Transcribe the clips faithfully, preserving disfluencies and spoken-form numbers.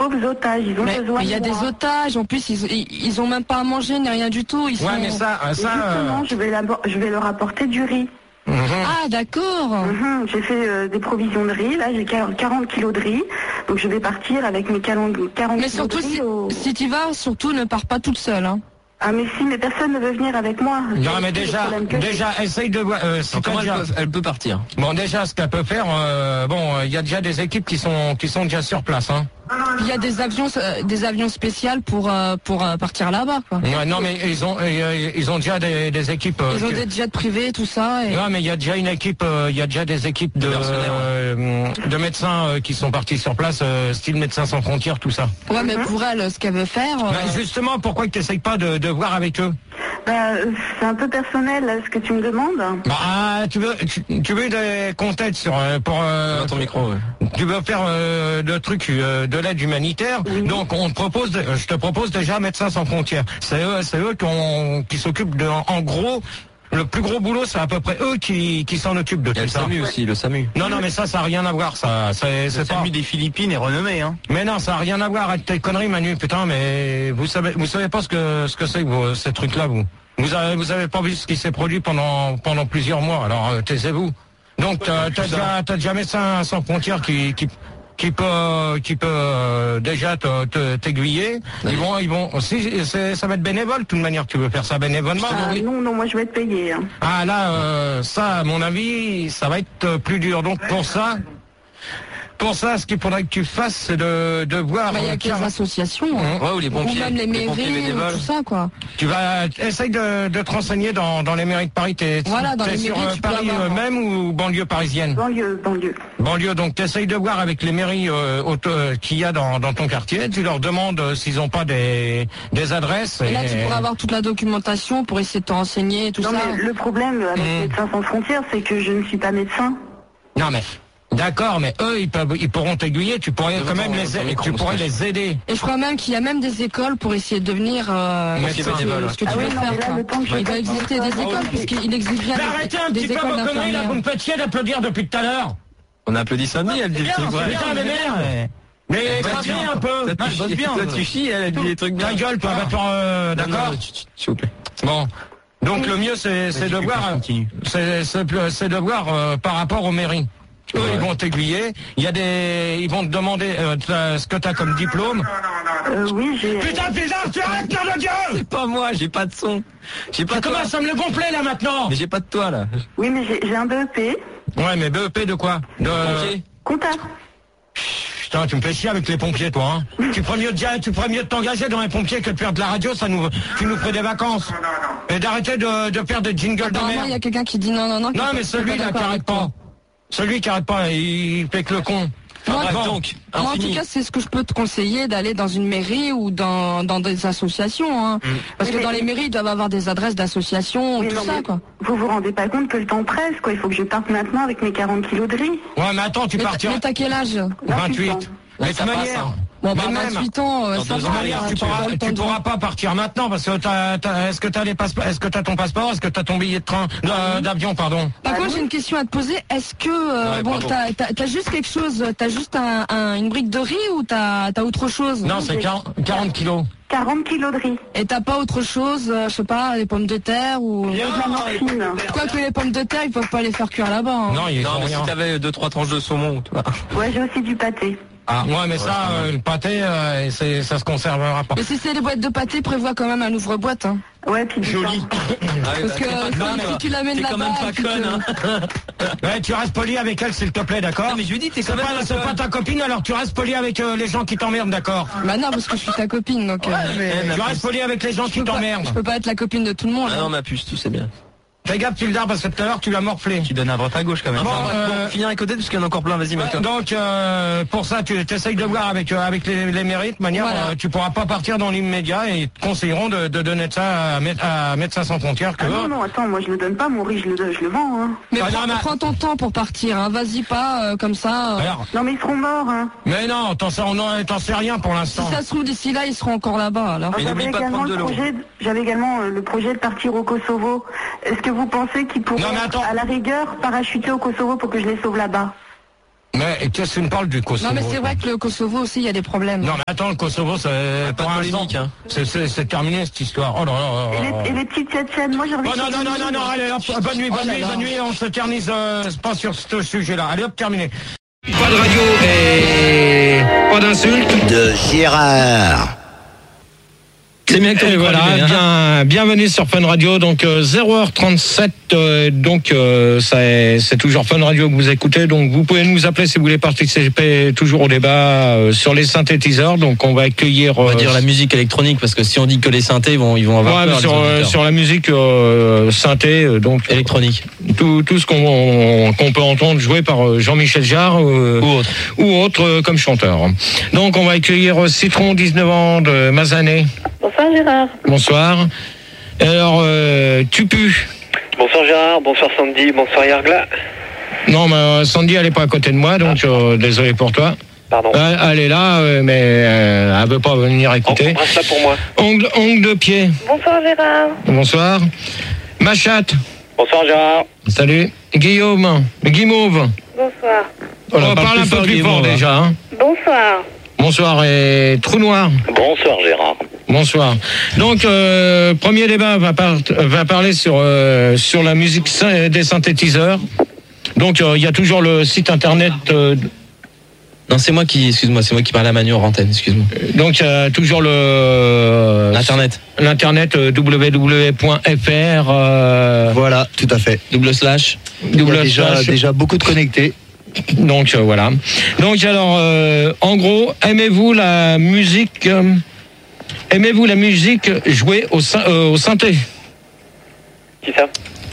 pauvres otages. Ils ont mais besoin. Il y a de des moi. otages. En plus, ils, ils, ils ont même pas à manger ni rien du tout. Ils Ouais, sont... mais ça, ça. Justement, euh... je vais, la, je vais leur apporter du riz. mmh. Ah, d'accord. Mmh, j'ai fait euh, des provisions de riz. Là, j'ai quarante kilos de riz. Donc, je vais partir avec mes quarante, quarante Mais kilos surtout, de riz. si, Au... si tu vas, surtout ne pars pas toute seule. Hein. Ah, mais si, mais personne ne veut venir avec moi. Non, C'est mais le déjà, problème que déjà, essaye de voir. Euh, si comment elle déjà... peut, elle peut partir? Bon, déjà, ce qu'elle peut faire, euh, bon, il y a déjà des équipes qui sont qui sont déjà sur place, hein. Il y a des avions, euh, des avions spéciaux pour euh, pour euh, partir là-bas, quoi. Ouais, non, mais ils ont euh, ils ont déjà des, des équipes. Euh, Ils ont que... des jets privés, tout ça. Et... Non, mais il y a déjà une équipe, euh, il y a déjà des équipes de euh, de médecins euh, qui sont partis sur place, euh, style Médecins sans frontières, tout ça. Ouais, mais pour elle, ce qu'elle veut faire. Euh... Bah, justement, pourquoi tu n'essayes pas de, de voir avec eux? Bah, c'est un peu personnel, là, ce que tu me demandes. Bah, tu veux, tu, tu veux des contacts sur euh, pour euh, Dans ton micro, ouais. Tu veux faire euh, de trucs euh, de l'aide humanitaire, oui. Donc on te propose, de, je te propose déjà Médecins sans frontières. C'est eux, c'est eux qui, ont, qui s'occupent de, en gros. Le plus gros boulot, c'est à peu près eux qui, qui s'en occupent de tout ça. Le SAMU aussi, le SAMU. Non, non, mais ça, ça n'a rien à voir, ça. C'est, c'est le SAMU pas... des Philippines est renommé, hein. Mais non, ça n'a rien à voir avec tes conneries, Manu. Putain, mais vous savez, vous savez pas ce que, ce que c'est que vous, ces trucs-là, vous. Vous avez, vous avez pas vu ce qui s'est produit pendant, pendant plusieurs mois. Alors, euh, taisez-vous. Donc, t'as, t'as déjà, t'as déjà Médecins sans frontières qui, qui, qui peut, qui peut euh, déjà te, te, t'aiguiller. Ils vont, ils vont. Si, c'est, ça va être bénévole, de toute manière. Tu veux faire ça bénévolement? Ah, non, non, moi je vais être payé. Hein. Ah là, euh, ça, à mon avis, ça va être plus dur. Donc pour ça, pour ça, ce qu'il faudrait que tu fasses, c'est de, de voir. Bah, il y a que les associations, hein. Ouais, ou les pompiers, ou même les les pompiers mairies, bénévoles. tout ça, quoi. Tu vas essayer de, de te renseigner dans, dans les mairies de Paris. T'es, voilà, dans t'es les sur mairies, euh, tu peux Paris avoir... euh, même ou banlieue parisienne? Banlieue, banlieue. Banlieue. Donc t'essayes de voir avec les mairies euh, auto, euh, qu'il y a dans, dans ton quartier. Tu leur demandes euh, s'ils n'ont pas des, des adresses. Et, et là, tu pourras avoir toute la documentation pour essayer de te renseigner, tout non, ça. Mais le problème avec Mmh. Médecins sans frontières, c'est que je ne suis pas médecin. Non mais. D'accord, mais eux, ils, peuvent, ils pourront t'aiguiller, tu pourrais quand même les, micro, tu pourrais les aider. Et je crois même qu'il y a même des écoles pour essayer de devenir euh, Mais ce que c'est tu, bénévole, ce que tu ah veux oui, non, faire. mais là, quoi. le temps que je Il doit fasse exister ça, des ça, écoles, ça, puisqu'il existe bien Mais des, arrêtez un des petit peu écoles vos conneries, là, d'infirmières. vous me faites chier d'applaudir depuis tout à l'heure. On a applaudi Sandy, elle dit le truc. Putain, mais merde. Mais gravez un peu. Toi, tu bosses bien. Toi, tu chies, elle dit des trucs bien. Ta gueule, toi, va toi, euh, d'accord? S'il vous plaît. Bon. Donc le mieux, c'est, c'est de voir, c'est, c'est, c'est de voir euh, par rapport aux mairies. Eux, Ouais. ils vont t'aiguiller. Il y a des, ils vont te demander euh, t'as- ce que t'as comme diplôme. Euh, oui, j'ai... Putain, putain, tu arrêtes, cœur de Dieu! C'est pas moi, j'ai pas de son. J'ai pas Tu de toi. commences à me le gonfler, là, maintenant! Mais j'ai pas de toi, là. Oui, mais j'ai, j'ai un B E P. Ouais, mais B E P de quoi? De... Pompier. Comptable. Putain, tu me fais chier avec les pompiers, toi, hein. Tu ferais mieux de, tu ferais mieux de t'engager dans les pompiers que de faire de la radio, ça nous, tu nous ferais des vacances. Et d'arrêter de, de faire des jingles de Apparemment, il y a merde. quelqu'un qui dit non, non, non. Non, mais celui-là qui arrête pas. Celui qui arrête pas, il fait que le con. Moi, Bref, bon. donc, Moi, en infini. tout cas, c'est ce que je peux te conseiller, d'aller dans une mairie ou dans, dans des associations. Hein. Parce Oui, que dans mais- les mairies, ils doivent avoir des adresses d'associations, Oui, tout non, ça, mais quoi. Vous vous rendez pas compte que le temps presse, quoi. Il faut que je parte maintenant avec mes quarante kilos de riz. Ouais, mais attends, tu Mais, partiras. mais t'as quel âge? vingt-huit. ans. Mais de ça toute passe, manière. hein. Bon, bah, mais même- vingt-huit ans, euh, Dans ça deux va. ans, De toute manière, hein, tu tu auras pourras, le temps tu de- pourras pas partir maintenant parce que t'as, t'as- est-ce que t'as les passeports, est-ce que t'as ton passeport, est-ce que t'as ton billet de train, euh, d'avion, pardon. Par Ah contre, oui. j'ai une question à te poser. Est-ce que, euh, Ouais, bon, bravo. t'as, t'as, t'as juste quelque chose, t'as juste un, un- une brique de riz ou t'as, t'as autre chose? Non, c'est quarante, quarante kilos. quarante kilos de riz. Et t'as pas autre chose, euh, je sais pas, les pommes de terre ou... Et de la morphine. Quoique les pommes de terre, ils peuvent pas les faire cuire là-bas. Hein. Non, il Non, faut mais si rien. t'avais deux, trois tranches de saumon, tu vois. Ouais, j'ai aussi du pâté. Ah, ouais, mais ça, euh, le pâté, euh, c'est, ça se conservera pas. Mais si c'est les boîtes de pâté, prévois quand même un ouvre-boîte. Hein. Ouais, puis du Joli. pain. Parce que si, si tu l'amènes T'es là-bas... quand même pas puis conne, que- hein. Ouais, tu restes poli avec elle, s'il te plaît, d'accord? Non, mais je lui dis, t'es C'est quand même pas, pas c'est pas conne. ta copine, alors tu restes poli avec euh, les gens qui t'emmerdent, d'accord? Bah non, parce que je suis ta copine, donc... euh, Tu restes poli avec les gens je qui peux pas- t'emmerdent. Je peux pas être la copine de tout le monde. Ah hein. non, ma puce, tu sais bien. Fais gaffe, tu le dards parce que tout à l'heure, tu l'as morflé. Tu donnes à droite à gauche quand même. Bon, Enfin, bref, euh, bon, finir à côté parce qu'il y en a encore plein, vas-y, mets-toi. Donc, euh, pour ça, tu essayes de voir avec, euh, avec les, les mairies. De manière, Voilà. euh, tu pourras pas partir dans l'immédiat et ils te conseilleront de, de donner ça à, Mé- à Médecins sans frontières. Que Ah non, non, attends, moi je le donne pas, mon riz, je le, je le vends. Hein. Mais Ah, prends, non, mais- prends ton temps pour partir, hein. Vas-y pas euh, comme ça. euh. Alors, Non, mais ils seront morts. Hein. mais non, t'en sais, on en- t'en sais rien pour Si l'instant. ça se trouve d'ici là, ils seront encore là-bas. Alors. Mais J'avais n'oublie pas de également prendre de le l'eau. projet de- J'avais également euh, le projet de partir au Kosovo. Est-ce que vous pensez qu'ils pourront, Non, mais attends. à la rigueur, parachuter au Kosovo pour que je les sauve là-bas? Mais qu'est-ce que tu me parles du Kosovo? Non, mais c'est vrai que le Kosovo aussi, il y a des problèmes. Non, mais attends, le Kosovo, c'est pour un instant, hein. c'est, c'est, c'est terminé cette histoire. Oh là là là là. Et les, et les petites tchétchènes, moi j'ai envie Oh de... non, non, non, non, non, allez, hop, bonne nuit, bonne nuit, bonne nuit, on se ternise euh, pas sur ce sujet-là. Allez, hop, terminé. Pas de radio et pas d'insultes. De Gérard. C'est bien que Et voilà, bien, bienvenue sur Fun Radio, donc euh, zéro heure trente-sept, euh, donc euh, c'est, c'est toujours Fun Radio que vous écoutez, donc vous pouvez nous appeler si vous voulez participer toujours au débat euh, sur les synthétiseurs, donc on va accueillir... On va euh, dire la musique électronique, parce que si on dit que les synthés, ils vont, ils vont avoir ouais, peur, sur, les euh, auditeurs. sur la musique euh, synthé, euh, donc électronique. Tout, tout ce qu'on, qu'on peut entendre joué par euh, Jean-Michel Jarre euh, Ou autre. ou autre euh, comme chanteur. Donc on va accueillir euh, Citron, dix-neuf ans, de Mazanet. Bonsoir Gérard. Bonsoir. Alors, euh, tu pues. Bonsoir Gérard, bonsoir Sandy, bonsoir Yargla. Non, mais euh, Sandy, elle est pas à côté de moi, donc euh, désolé pour toi. Pardon. Euh, elle est là, euh, mais euh, elle veut pas venir écouter. On embrasse là pour moi. Ongle, ongle de pied. Bonsoir Gérard. Bonsoir. Ma chatte. Bonsoir Gérard. Salut. Guillaume. Guimauve. Bonsoir. On va parler un peu plus fort déjà. Hein. Bonsoir. Bonsoir. Et Trou Noir. Bonsoir Gérard. Bonsoir. Donc, euh, premier débat va, par, va parler sur, euh, sur la musique des synthétiseurs. Donc, il euh, y a toujours le site internet. Euh, Non, c'est moi qui, excuse-moi, c'est moi qui parle à Manu en antenne, excuse-moi. donc, il y a toujours le. L'internet. L'internet euh, w w w point f r. Euh, Voilà, tout à fait. Double slash. Il y a double déjà, slash. déjà beaucoup de connectés. Donc, euh, voilà. Donc, alors, euh, en gros, aimez-vous la musique. Euh, aimez-vous la musique jouée au, sy- euh, au synthé? Qui ça?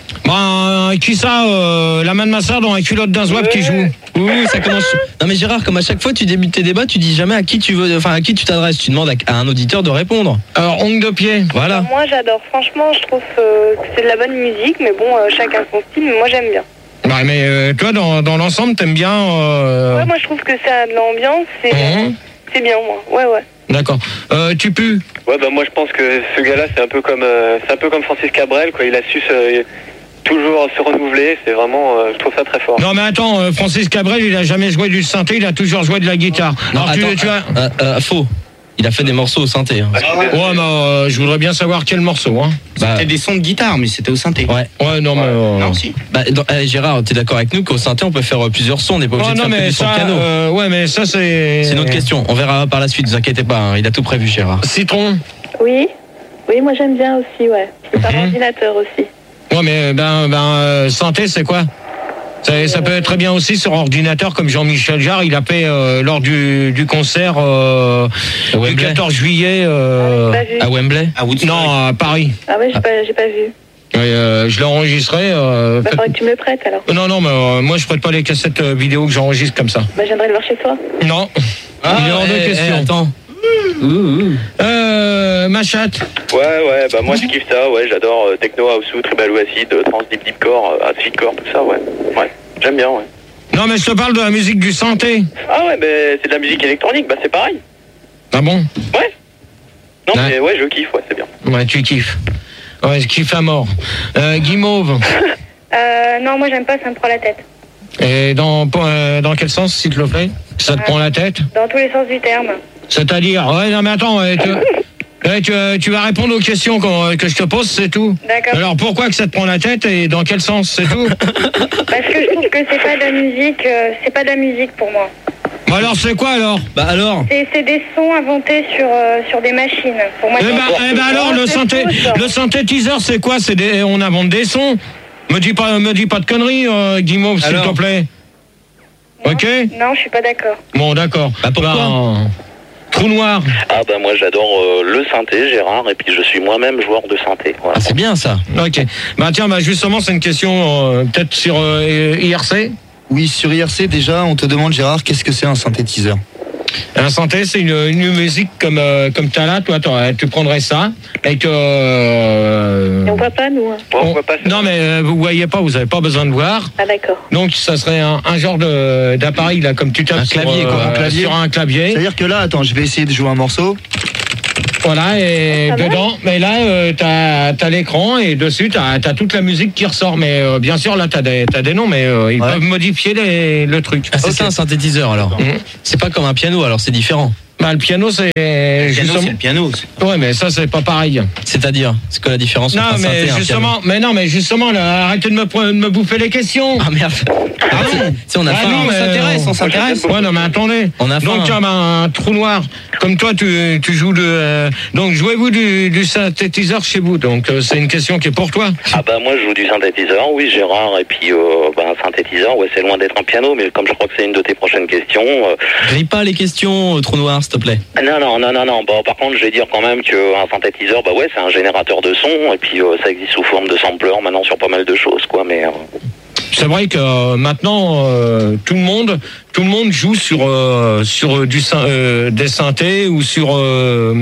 Ben, qui ça euh, La main de ma sœur dans la culotte d'un zouave qui joue. Oui, oui, ça commence. Non mais Gérard, comme à chaque fois tu débutes tes débats, tu dis jamais à qui tu veux, enfin à qui tu t'adresses. Tu demandes à, à un auditeur de répondre. Alors, ongle de pied. Voilà. Moi j'adore, franchement je trouve euh, que c'est de la bonne musique, mais bon, euh, chacun son style, mais moi j'aime bien. Bah, mais euh, toi, dans, dans l'ensemble, t'aimes bien. Euh... Ouais, moi je trouve que ça a de l'ambiance, c'est, Mhm. c'est bien moi, ouais ouais. D'accord. Euh, tu pues. Ouais bah moi je pense que ce gars-là c'est un peu comme euh, c'est un peu comme Francis Cabrel quoi. Il a su se, toujours se renouveler. C'est vraiment, euh, je trouve ça très fort. Non, mais attends, euh, Francis Cabrel, il a jamais joué du synthé, il a toujours joué de la guitare. Non, Alors, tu, attends, tu as... euh, euh, faux. Il a fait des morceaux au synthé. Hein. Ouais, mais euh, je voudrais bien savoir quel morceau. Hein. Bah, C'était des sons de guitare, mais c'était au synthé. ouais. Ouais, non, mais. euh, Non, si. Bah, dans- eh, Gérard, t'es d'accord avec nous qu'au synthé on peut faire euh, plusieurs sons, on n'est pas obligé Ouais, de non, faire que mais du son de ça, piano. euh, ouais, mais ça, c'est. C'est une autre question. On verra par la suite. Ne vous inquiétez pas. Hein. Il a tout prévu, Gérard. Citron. Oui, oui, moi j'aime bien aussi, ouais. C'est par Mhm. ordinateur aussi. Ouais, mais ben, ben euh, synthé, c'est quoi? Ça, ça peut être très bien aussi sur ordinateur, comme Jean-Michel Jarre, il a fait euh, lors du, du concert euh, du Wembley. quatorze juillet. Euh, Pas vu. À Wembley. À Woodstock. non, à Paris. Ah ouais, j'ai pas, j'ai pas vu. Ouais, euh, je l'ai enregistré. Euh, Bah faites- faudrait que tu me le prêtes alors. Non, non, mais euh, moi je prête pas les cassettes euh, vidéo que j'enregistre comme ça. Bah j'aimerais le voir chez toi. Non. il est hors de eh, question. eh, attends. Euh, ma chatte. Ouais ouais bah moi je kiffe ça. Ouais j'adore euh, techno, house, tribal ou acid, euh, trans, deep deep core, euh, acid core, tout ça. Ouais ouais j'aime bien ouais. Non, mais je te parle de la musique du synthé. Ah ouais mais c'est de la musique électronique. Bah c'est pareil. Ah bon? Ouais. Non Ouais. mais ouais je kiffe ouais c'est bien. Ouais, tu kiffes. Ouais, je kiffe à mort. Euh, Guimauve. Euh, non, moi j'aime pas, ça me prend la tête. Et dans, euh, dans quel sens, s'il te plaît? Ça te prend la tête? Dans tous les sens du terme. C'est-à-dire, ouais, non, mais attends, ouais, tu, ouais, tu, euh, tu vas répondre aux questions qu'on- que je te pose, c'est tout. D'accord. Alors, pourquoi que ça te prend la tête et dans quel sens, c'est tout? Parce que je trouve que c'est pas de la musique, euh, c'est pas de la musique pour moi. Bon, alors, c'est quoi, alors? Bah alors. C'est, c'est des sons inventés sur, euh, sur des machines. Pour moi, Eh c'est- ben, eh ben alors, le, c'est synthé, faux, ça. le synthétiseur, c'est quoi? C'est des, on invente des sons. Me dis pas, me dis pas de conneries, euh, Guimauve, s'il Alors te plaît. Ok? Non, je suis pas d'accord. Bon, d'accord. Bah, pourquoi Ben, Trou Noir. Ah bah moi j'adore euh, le synthé Gérard et puis je suis moi-même joueur de synthé. Voilà. Ah, c'est bien ça. Ok. Bah tiens, bah justement, c'est une question euh, peut-être sur euh, I R C. Oui, sur I R C, déjà, on te demande, Gérard, qu'est-ce que c'est un synthétiseur? Un synthé, c'est une, une musique comme euh, comme t'as là, toi, t'aurais- tu prendrais ça et que. euh, Et on voit pas, nous. hein. Bon, on on- voit pas ça. non, mais euh, vous voyez pas, vous avez pas besoin de voir. Ah, d'accord. Donc, ça serait un, un genre de d'appareil là, comme tu tapes Un sur, clavier, quoi, euh, un clavier. sur un clavier. C'est-à-dire que là, attends, je vais essayer de jouer un morceau. Voilà, et ah, dedans, mais là, euh, t'as, t'as l'écran et dessus, t'as, t'as toute la musique qui ressort. Mais euh, bien sûr, là, t'as des, t'as des noms, mais euh, ils ouais. peuvent modifier les, le truc. Ah, c'est okay. Ça un synthétiseur alors. Mmh. C'est pas comme un piano, alors c'est différent. Bah, le piano, c'est. Le piano, justement... c'est le piano. C'est... Ouais, mais ça, c'est pas pareil. C'est-à-dire, c'est quoi la différence non, entre un mais synthé et un justement, piano? mais non, mais justement, là, arrêtez de me, de me bouffer les questions. Ah merde. Ah non, si on a ah, faim, non, on s'intéresse, on s'intéresse. Ouais, non, mais attendez. On a faim. Donc, tu as un trou noir. Comme toi, tu, tu joues de. Euh, donc, jouez-vous du, du synthétiseur chez vous. Donc, euh, c'est une question qui est pour toi. Ah, bah, moi, je joue du synthétiseur, oui, Gérard. Et puis, euh, bah, un synthétiseur, ouais, c'est loin d'être un piano. Mais comme je crois que c'est une de tes prochaines questions. Euh... Grille pas les questions, trou noir, s'il te plaît. Non, non, non, non, non. Bah, par contre, je vais dire quand même qu'un synthétiseur, bah ouais, c'est un générateur de son. Et puis, euh, ça existe sous forme de sampler maintenant sur pas mal de choses, quoi. Mais. Euh... C'est vrai que euh, maintenant euh, tout le monde, tout le monde joue sur euh, sur du euh, des synthés ou sur euh,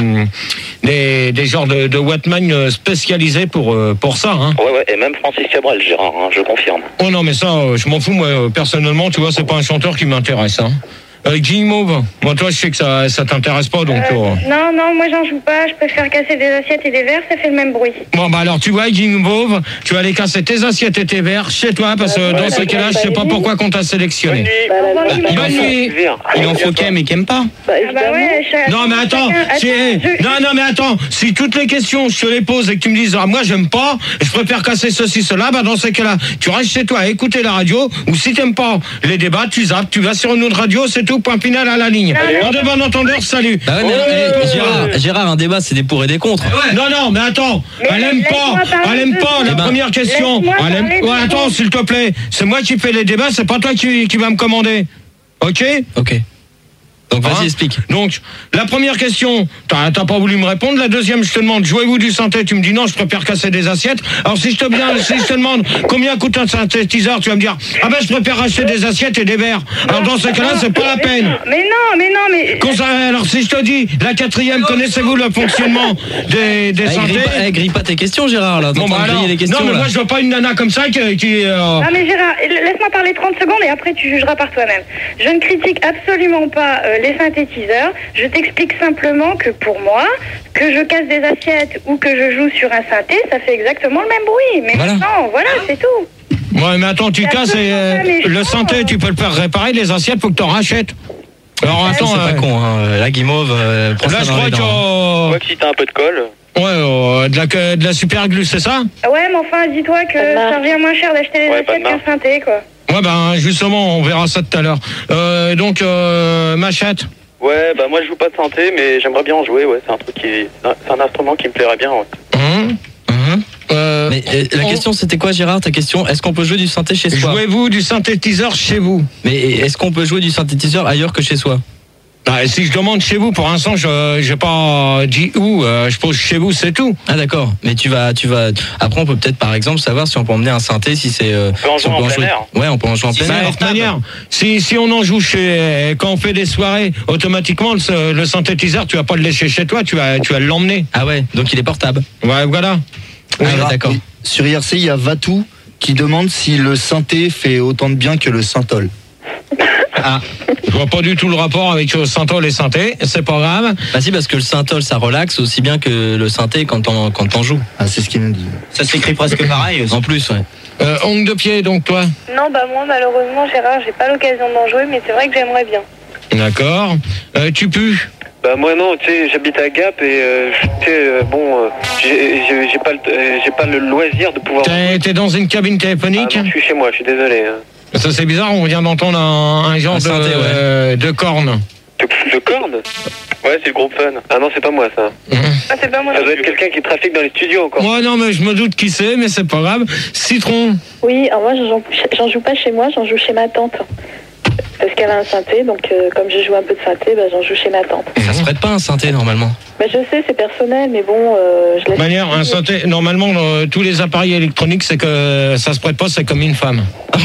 des des genres de, de Wattman spécialisés pour euh, pour ça. Hein. Ouais, ouais. Et même Francis Cabrel, Gérard, hein, je confirme. Oh non, mais ça, euh, je m'en fous moi personnellement. Tu vois, c'est pas un chanteur qui m'intéresse. Hein. Euh, Guillemot, moi toi je sais que ça ça t'intéresse pas donc. Euh, euh... Non non moi j'en joue pas, je préfère casser des assiettes et des verres, ça fait le même bruit. Bon bah alors tu vois Guillemot, tu vas aller casser tes assiettes et tes verres chez toi parce que euh, dans ouais, ce cas-là je sais pas pourquoi qu'on t'a sélectionné. Bonne nuit. Bonne nuit. Il en faut qu'aime et qu'aime pas. Bah, bah ouais, je... Non mais attends, si... je... non non mais attends, si toutes les questions je te les pose et que tu me dises ah moi j'aime pas, je préfère casser ceci cela, bah dans ce cas-là tu restes chez toi à écouter la radio ou si t'aimes pas les débats tu zappes, tu vas sur une autre radio, c'est tout, point final à la ligne. En de bon entendeur, salut. Bah ouais, mais, oh, hey, Gérard, Gérard, un débat, c'est des pour et des contre. Ouais. Non, non, mais attends, mais elle aime pas, elle aime pas la ben, première question. Elle aime... ouais, attends, s'il te plaît, c'est moi qui fais les débats, c'est pas toi qui, qui va me commander. Ok ? Ok. Donc vas-y, hein explique. Donc, la première question, t'as, t'as pas voulu me répondre. La deuxième, je te demande, jouez-vous du synthé? Tu me dis non, je préfère casser des assiettes. Alors si je te, bien, si je te demande combien coûte un synthétiseur, tu vas me dire, ah ben je préfère acheter des assiettes et des verres. Alors dans ce cas-là, c'est pas la peine. Mais non, mais non, mais... Alors si je te dis, la quatrième, connaissez-vous le fonctionnement des, des synthés? Elle grille, grille pas tes questions, Gérard, là. Bon, bah alors, les questions, non, mais là. Moi je veux pas une nana comme ça qui... qui euh... Ah mais Gérard, laisse-moi parler trente secondes et après tu jugeras par toi-même. Je ne critique absolument pas euh, les synthétiseurs. Je t'explique simplement que pour moi, que je casse des assiettes ou que je joue sur un synthé, ça fait exactement le même bruit. Mais voilà. Non, voilà, c'est tout. Ouais, mais attends, tu casses et euh, le synthé, tu peux le faire réparer, les assiettes, faut que t'en rachètes. Alors attends, c'est euh, pas con, hein. La guimauve, euh, là je crois que... Euh... Ouais, que si t'as un peu de colle... Ouais, euh, de, la, de la super glue, c'est ça? Ouais, mais enfin, dis-toi que ça revient moins cher d'acheter des ouais, assiettes qu'un synthé, quoi. Ouais, ben justement, on verra ça tout à l'heure. Euh, donc, euh, Machette? Ouais, bah moi je joue pas de synthé, mais j'aimerais bien en jouer, ouais, c'est un truc qui... C'est un instrument qui me plairait bien, ouais. Mmh, mmh. Euh, mais euh, la on... question c'était quoi, Gérard, ta question? Est-ce qu'on peut jouer du synthé chez soi? Jouez-vous du synthétiseur chez vous? Mais est-ce qu'on peut jouer du synthétiseur ailleurs que chez soi? Ah, si je demande chez vous, pour l'instant, je j'ai pas dit où. Euh, je pose chez vous, c'est tout. Ah d'accord. Mais tu vas, tu vas. Après, on peut peut-être, par exemple, savoir si on peut emmener un synthé, si c'est. Euh, on peut en si jouer on peut en en plein jouer. air. Ouais, on peut en jouer en si plein air. De toute manière, si si on en joue chez, quand on fait des soirées, automatiquement le, le synthétiseur, tu vas pas le laisser chez toi, tu vas tu vas l'emmener. Ah ouais. Donc il est portable. Ouais, voilà. Ah, ouais, d'accord. Sur I R C, il y a Vatou qui demande si le synthé fait autant de bien que le synthol. Ah, je vois pas du tout le rapport avec le synthol et synthé, c'est pas grave. Bah si, parce que le synthol ça relaxe aussi bien que le synthé quand on quand on joue. Ah, c'est ce qu'il nous dit. Ça s'écrit presque pareil aussi. En plus, ouais. Euh, ongle de pied, donc toi? Non, bah moi malheureusement Gérard, j'ai pas l'occasion d'en jouer, mais c'est vrai que j'aimerais bien. D'accord. Euh, tu pues? Bah moi non, tu sais, j'habite à Gap et euh, tu sais, euh, bon, euh, j'ai, j'ai, j'ai pas le, euh, j'ai pas le loisir de pouvoir. T'es, t'es dans une cabine téléphonique? Ah non, je suis chez moi, je suis désolé. Hein. Ça c'est bizarre, on vient d'entendre un, un genre un de, synthé, ouais. euh, de corne. De, de corne? Ouais, c'est le groupe Fun. Ah non, c'est pas moi ça. Mmh. Ah, c'est pas moi. Ça doit être quelqu'un qui trafique dans les studios encore. Ouais, non, mais je me doute qui c'est, mais c'est pas grave. Citron. Oui, alors moi j'en, j'en joue pas chez moi, j'en joue chez ma tante. Parce qu'elle a un synthé, donc euh, comme je joue un peu de synthé, bah, j'en joue chez ma tante. Ça se prête pas un synthé normalement? Bah, je sais, c'est personnel, mais bon, euh, je laisse... De manière, un synthé, normalement, euh, tous les appareils électroniques, c'est que ça se prête pas, c'est comme une femme.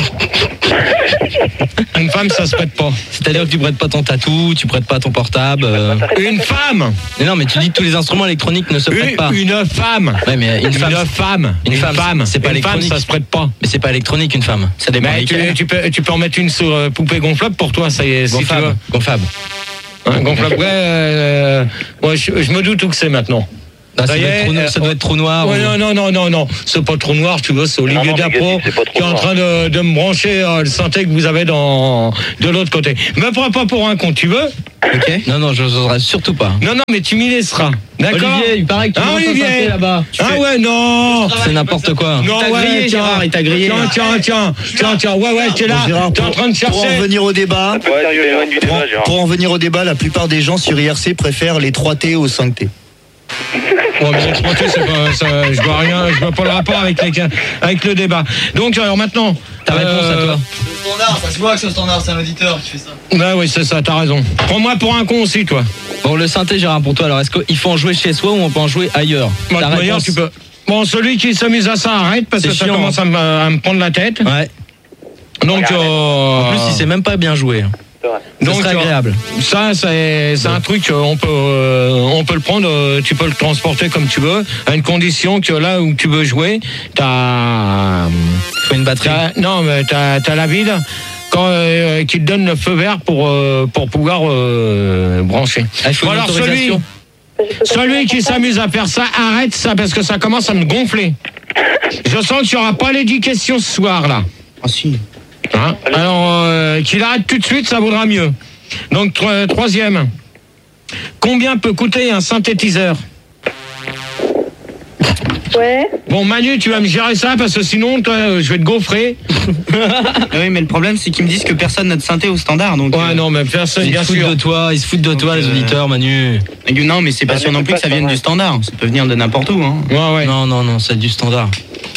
Une femme, ça se prête pas. C'est-à-dire que tu prêtes pas ton tatou, tu prêtes pas ton portable. Euh... Une femme. Mais non, mais tu dis que tous les instruments électroniques ne se prêtent une, pas. Une femme. Ouais, mais une, une femme. femme. Une, une femme. femme. C'est pas une électronique. Femme, ça se prête pas. Mais c'est pas électronique une femme. Ça dépend. Mais tu, tu peux, tu peux en mettre une sur euh, poupée gonflable pour toi, ça y est. Gonflable. Si tu veux. Gonflable. Un gonflable, ouais. Euh, Ouais, je, je me doute où que c'est maintenant. Ah, ça, ça, doit est, être trop, euh, ça doit être trop noir. Ouais, ou... non, non, non, non, non. C'est pas trop noir, tu vois, c'est Olivier Dapro qui est en train de, de me brancher euh, le synthé que vous avez dans, de l'autre côté. Me prends pas pour un con, tu veux? Ok. Non, non, je n'oserais surtout pas. Non, non, mais tu m'y laisseras. D'accord? Olivier, il paraît que tu ah, lances un Olivier. synthé là-bas. Ah fais... ouais, non. C'est n'importe quoi. Non, il t'a ouais, grillé, tiens, Gérard, il t'a grillé. Tiens, tiens, tiens, tiens, tiens, ouais, ouais, t'es là, Bon, Gérard, t'es en pour- train de chercher. Pour en venir au débat, Ouais, sérieux, éloigne du pour, débat, Gérard. pour en venir au débat, la plupart des gens sur I R C préfèrent les trois T aux cinq T. Ouais, mais l'exploiter, c'est pas, ça, je vois rien, je vois pas le rapport avec, les, avec le débat. Donc, alors maintenant. Ta réponse à toi. Le standard, ça se voit que c'est le standard, c'est un auditeur qui fait ça. Bah oui, c'est ça, t'as raison. Prends-moi pour un con aussi, toi. Bon, le synthé, Gérard, pour toi, alors est-ce qu'il faut en jouer chez soi ou on peut en jouer ailleurs? Bah, Ta de toute manière, réponse. tu peux. Bon, celui qui s'amuse à ça, arrête, parce C'est que ça chiant, commence à me, à me prendre la tête. Ouais. Donc, euh, En plus, il sait même pas bien jouer. Ça donc, serait agréable. Ça, c'est, c'est un truc, euh, on peut, euh, on peut le prendre, euh, tu peux le transporter comme tu veux, à une condition que là où tu veux jouer, t'as, Faut une batterie. t'as non, mais t'as, t'as la ville quand, euh, qui te donne le feu vert pour, euh, pour pouvoir euh, brancher. Ah, il faut Bon, une alors celui, autorisation. celui qui s'amuse à faire ça, arrête ça parce que ça commence à me gonfler. Je sens qu'il n'y aura pas les dix questions ce soir là. Ah si. Hein Alors, euh, qu'il arrête tout de suite, ça vaudra mieux. Donc, tro- troisième. Combien peut coûter un synthétiseur? Ouais. Bon, Manu, tu vas me gérer ça parce que sinon, toi, euh, je vais te gaufrer. Oui, mais le problème, c'est qu'ils me disent que personne n'a de synthé au standard. Donc, Ouais, euh, non, mais personne, Ils bien se foutent sûr. de toi, ils se foutent de toi, Donc, les euh, auditeurs, Manu. Non, mais c'est pas Bah, sûr non c'est plus pas que ça ça, vienne ouais. du standard. Ça peut venir de n'importe où. Hein. Ouais, ouais. Non, non, non, c'est du standard.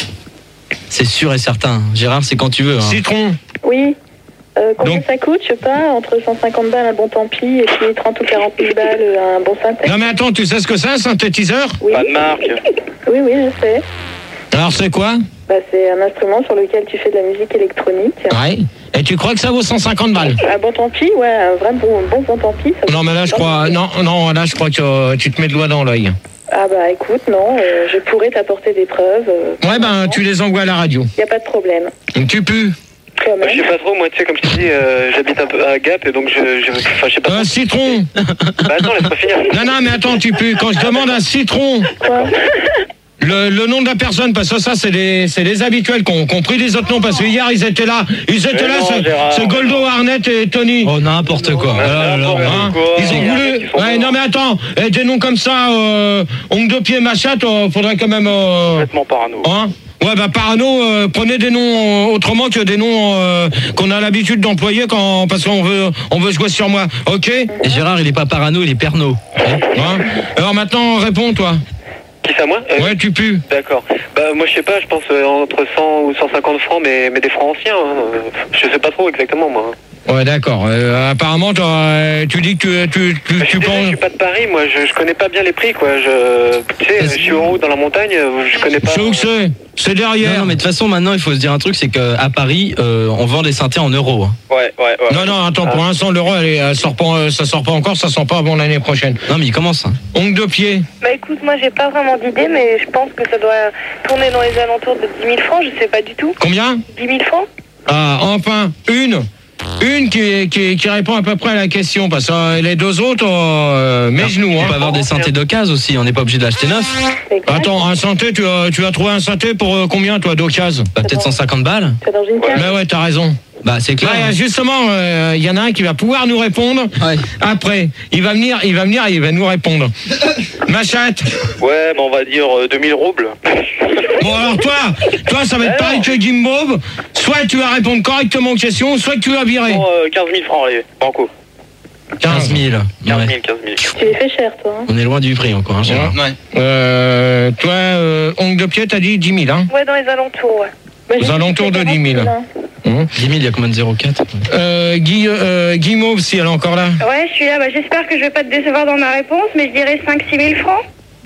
C'est sûr et certain. Gérard, c'est quand tu veux. Hein. Citron. Oui. Euh, combien Donc- ça coûte? Je sais pas, entre cent cinquante balles un bon tant pis et puis trente ou quarante mille balles un bon synthé. Non, mais attends, tu sais ce que c'est, un synthétiseur? Oui. Pas de marque. Oui, oui, je sais. Alors, c'est quoi? Bah, c'est un instrument sur lequel tu fais de la musique électronique. Ouais. Et tu crois que ça vaut cent cinquante balles? Un bon tant pis, ouais, un vrai bon bon, bon tant pis. Ça Non, mais là, je crois, non, non, là, je crois que euh, tu te mets le doigt dans l'œil. Ah bah écoute, non, euh, je pourrais t'apporter des preuves. Euh, Ouais, ben, tu les envoies à la radio. y a pas de problème. Tu pues. Quand Moi, je même. sais pas trop, moi, tu sais, comme je t'ai dit, euh, j'habite un peu à Gap et donc je. je enfin, je sais pas. Un citron. Bah, attends, laisse-moi finir. Non, non, mais attends, tu pues. Quand je demande un citron, Quoi? le, le nom de la personne, parce que ça, c'est des, c'est des habituels qui ont, qui ont pris les autres noms, parce que hier, ils étaient là. Ils étaient Mais là, non, c'est, Gérard. c'est Goldo, Arnett et Tony. Oh, n'importe quoi. Mais Alors, alors, n'importe Hein, quoi. ils ont Il y a voulu. des qui sont Ouais, morts. non, mais attends, eh, des noms comme ça, euh, ongle de pied, machin, euh, faudrait quand même. Euh, Complètement parano. hein Ouais, bah parano, euh, prenez des noms euh, autrement que des noms euh, qu'on a l'habitude d'employer quand parce qu'on veut on veut jouer sur moi, ok? Et Gérard, il est pas parano, il est perno. Hein Alors maintenant, réponds toi. Qui ça, moi Euh, Ouais, tu pues. D'accord. Bah, moi, je sais pas, je pense euh, entre cent ou cent cinquante francs, mais, mais des francs anciens. Hein. Euh, Je sais pas trop exactement, moi. Ouais, d'accord. Euh, apparemment, toi, euh, tu dis que tu tu, Bah, tu, je, suis tu désolé, je penses. suis pas de Paris, moi, je, je connais pas bien les prix, quoi. Je, tu sais, je suis en haut dans la montagne, euh, je connais pas. C'est où que c'est? C'est derrière. Non, non, mais de toute façon, maintenant, il faut se dire un truc, c'est qu'à Paris, euh, on vend des synthés en euros. Hein. Ouais, ouais, ouais. Non, non, attends, pour l'instant, l'euro, elle, est- elle sort pas, euh, ça sort pas encore, ça sort pas avant l'année prochaine. Non, mais il commence. Hein. Ongle de pied. Bah écoute, moi j'ai pas vraiment d'idée, mais je pense que ça doit tourner dans les alentours de dix mille francs, je sais pas du tout. Combien? dix mille francs? Ah, enfin, une. Une qui, qui, qui répond à peu près à la question, parce que euh, les deux autres, euh, mes genoux. On Hein. peut avoir des synthés d'occasion aussi, on n'est pas obligé de l'acheter neuf. Exact. Attends, un synthé, tu as, tu as trouvé un synthé pour euh, combien, toi, d'occasion? Bah, peut-être cent cinquante balles. C'est dans une cave. Mais ouais, t'as raison. Bah, c'est clair. Là, hein. justement, il y en a un qui va pouvoir nous répondre. Ouais. Après, il va venir, il va venir, et il va nous répondre. Ma chatte. Ouais, bah, on va dire euh, deux mille roubles. Bon, alors toi, toi, ça va être pareil que Jimbo. Soit tu vas répondre correctement aux questions, soit tu vas virer. Bon, euh, quinze mille francs, allez, banco. quinze mille. quinze Ouais. mille, quinze mille. Tu les fais cher, toi. Hein. On est loin du prix encore, hein, Gérard. Ouais. Euh, toi, euh, ongle de pied, t'as dit dix mille, hein? Ouais, dans les alentours, ouais. Moi, Aux j'ai alentours de fait dix mille. quarante mille, hein. dix mille, il y a combien de zéro virgule quatre? Euh, Guy, euh, Guy Mauve, si elle est encore là. Ouais, je suis là, bah j'espère que je vais pas te décevoir dans ma réponse, mais je dirais cinq six mille francs.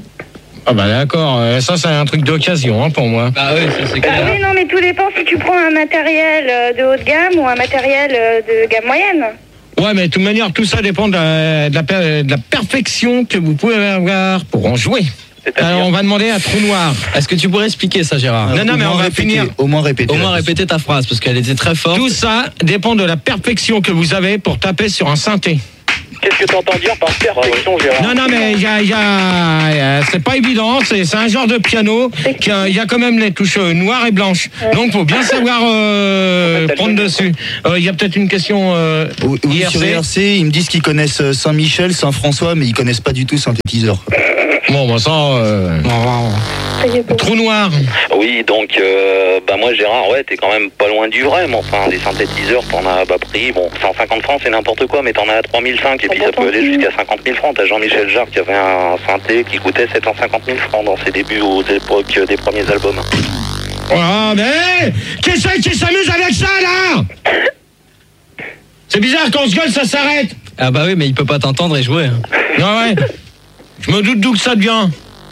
Ah bah d'accord, euh, ça c'est un truc d'occasion hein, pour moi. Bah oui, ça c'est Bah oui, non, mais tout dépend si tu prends un matériel euh, de haute gamme ou un matériel euh, de gamme moyenne. Ouais, mais de toute manière, tout ça dépend de la, de la, per- de la perfection que vous pouvez avoir pour en jouer. Alors on va demander à Trou Noir. Est-ce que tu pourrais expliquer ça, Gérard? Non, non, Au mais moins on va répéter, finir. Au moins répéter. Au moins la répéter ta phrase, parce qu'elle était très forte. Tout ça dépend de la perfection que vous avez pour taper sur un synthé. Qu'est-ce que tu entends dire par perfection, Gérard? Non, non, mais il y a, y a, y a- c'est pas évident. C'est, c'est un genre de piano qui a, il y a quand même les touches euh, noires et blanches. Donc, faut bien savoir euh, prendre dessus. Euh, Il y a peut-être une question. Euh, Oui, oui, I R C. sur I R C, ils me disent qu'ils connaissent euh, Saint-Michel, Saint-François, mais ils connaissent pas du tout synthétiseur. Bon, bah ça. Euh, trou noir. Oui, donc, euh, bah moi, Gérard, ouais, t'es quand même pas loin du vrai, mais enfin, des synthétiseurs, t'en as à bas prix. Bon, cent cinquante francs, c'est n'importe quoi, mais t'en as à trois mille cinq, et puis ça peut aller jusqu'à cinquante mille francs. T'as Jean-Michel Jarre qui avait un synthé qui coûtait sept cent cinquante mille francs dans ses débuts aux époques des premiers albums. Ah, mais qui c'est qui s'amuse avec ça, là? C'est bizarre, quand on se gueule, ça s'arrête. Ah bah oui, mais il peut pas t'entendre et jouer. Ah ouais. Je me doute d'où que ça devient.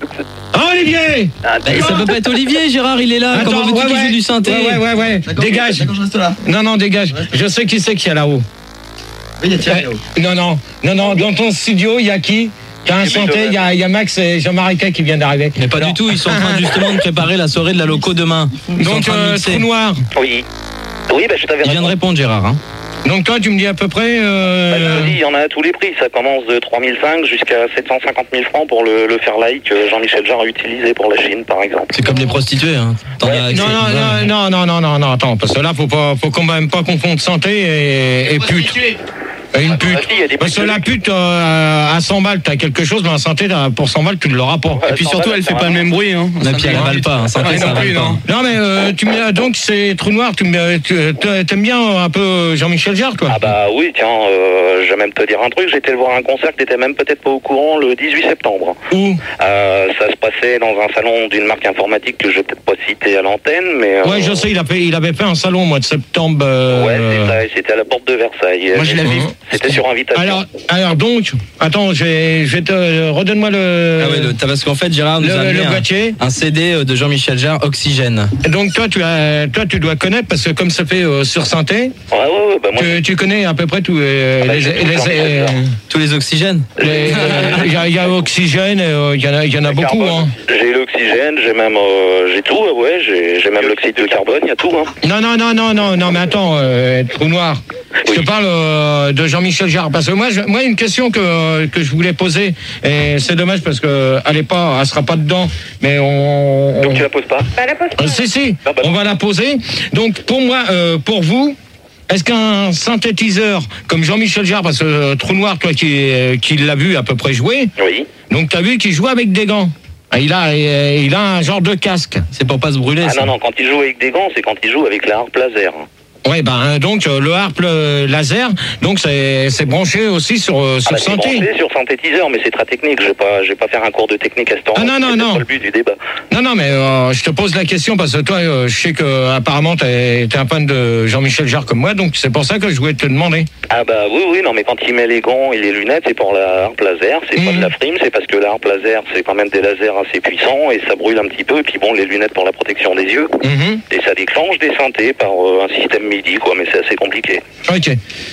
Ah, Olivier! Bah, ça peut pas être Olivier, Gérard, il est là. Attends, Comment veux-tu ouais, qu'il ouais. joue du synthé? Ouais, ouais, ouais, ouais. D'accord, Dégage. D'accord, je reste là. Non, non, dégage. Je sais qui c'est qui est là-haut. Oui, il y a Thierry là-haut. Non, non, non, non. Dans ton studio, il y a qui? Il y a un synthé, il y a, il y a Max et Jean-Marie qui viennent d'arriver. Mais pas Alors. du tout, ils sont en train justement de préparer la soirée de la loco demain. Ils sont en Donc, train de euh, mixer. trou noir. Oui. Oui, bah je t'avais Il vient de répondre, Gérard. Hein. Donc, toi, tu me dis à peu près. Euh... Bah, je te dis, il y en a à tous les prix. Ça commence de trois mille cinq jusqu'à sept cent cinquante mille francs pour le, le Fairlight que Jean-Michel Jarre a utilisé pour la Chine, par exemple. C'est comme les prostituées. Hein. T'en as accès. Non, non, non, non, non, non, non, non, attends, parce que là, faut pas, faut quand même pas confondre santé et, et pute. Et une pute. Ah, si, il y a des Parce que putes. la pute, euh, à cent balles, t'as quelque chose, mais en santé, t'as- pour cent balles, tu ne l'auras pas. Ouais, Et puis cent surtout, balles, elle fait ça pas le va. même bruit. Hein. Et puis elle avale pas. Un synthé, Ouais, ça non avale plus, pas. non. Non, mais euh, tu me, donc c'est trou noir, tu me, tu, t'aimes bien un peu Jean-Michel Jarre, quoi. Ah bah oui, tiens, euh, je vais même te dire un truc. J'étais le voir à un concert que t'étais même peut-être pas au courant le dix-huit septembre. Où? Euh, ça se passait dans un salon d'une marque informatique que je vais peut-être pas citer à l'antenne, mais... euh, Ouais, je sais, il, a fait, il avait fait un salon au mois de septembre. euh, Ouais, c'est ça, et c'était à la porte de Versailles. Moi, je l'avais vu. C'était sur invitation. Alors, alors donc, attends, je vais, je vais te redonne-moi le, Ah ouais, le- t'as- parce qu'en fait, Gérard nous le, a amené le un, boîtier. un C D de Jean-Michel Jarre, Oxygène. Donc toi, tu as, toi, tu dois connaître parce que comme ça fait euh, sur synthé, Ouais, ouais, ouais, bah moi... tu, tu connais à peu près tous euh, Ah bah, les, j'ai tout les- Jean-Michel euh, Jarre. Tous les oxygènes. les- il y, a- il y a oxygène, euh, il y en a, il y en a Le beaucoup. carbone. Hein. J'ai l'oxygène, j'ai même... euh, j'ai tout, ouais, j'ai j'ai même l'oxyde de carbone, il y a tout, hein. Non, non, non, non, non, non, mais attends, euh, trou noir. Je te Oui. parle euh, de Jean-Michel Jarre parce que moi, je, moi, une question que que je voulais poser et c'est dommage parce que elle est pas, elle sera pas dedans, mais on. on- Donc tu la poses pas? Bah, la pose pas. Euh, si, si, Ah bah non. on va la poser. Donc, pour moi, euh, pour vous, est-ce qu'un synthétiseur comme Jean-Michel Jarre, parce que euh, Trou Noir, toi qui, euh, qui l'as vu à peu près jouer, Oui. donc tu as vu qu'il joue avec des gants. Ah, Il a, euh, il a un genre de casque. C'est pour pas se brûler. Ah ça. non, non, quand il joue avec des gants, c'est quand il joue avec la harpe laser. Ouais, ben donc euh, le harpe euh, laser, donc c'est c'est branché aussi sur euh, Ah sur bah, c'est synthé. branché sur synthétiseur, mais c'est très technique. Je vais pas, je vais pas faire un cours de technique à ce temps. Ah non, non, C'est non. pas le but du débat. Non, non, mais euh, je te pose la question parce que toi, euh, je sais que apparemment t'es t'es un fan de Jean-Michel Jarre comme moi, donc c'est pour ça que je voulais te demander. Ah bah oui, oui, non, mais quand il met les gants et les lunettes, c'est pour la harpe laser. C'est pas Mhm. de la frime, c'est parce que la harpe laser, c'est quand même des lasers assez puissants et ça brûle un petit peu. Et puis bon, les lunettes pour la protection des yeux. Mhm. Et ça déclenche des synthés par euh, un système MIDI, quoi. Mais c'est assez compliqué. Ok.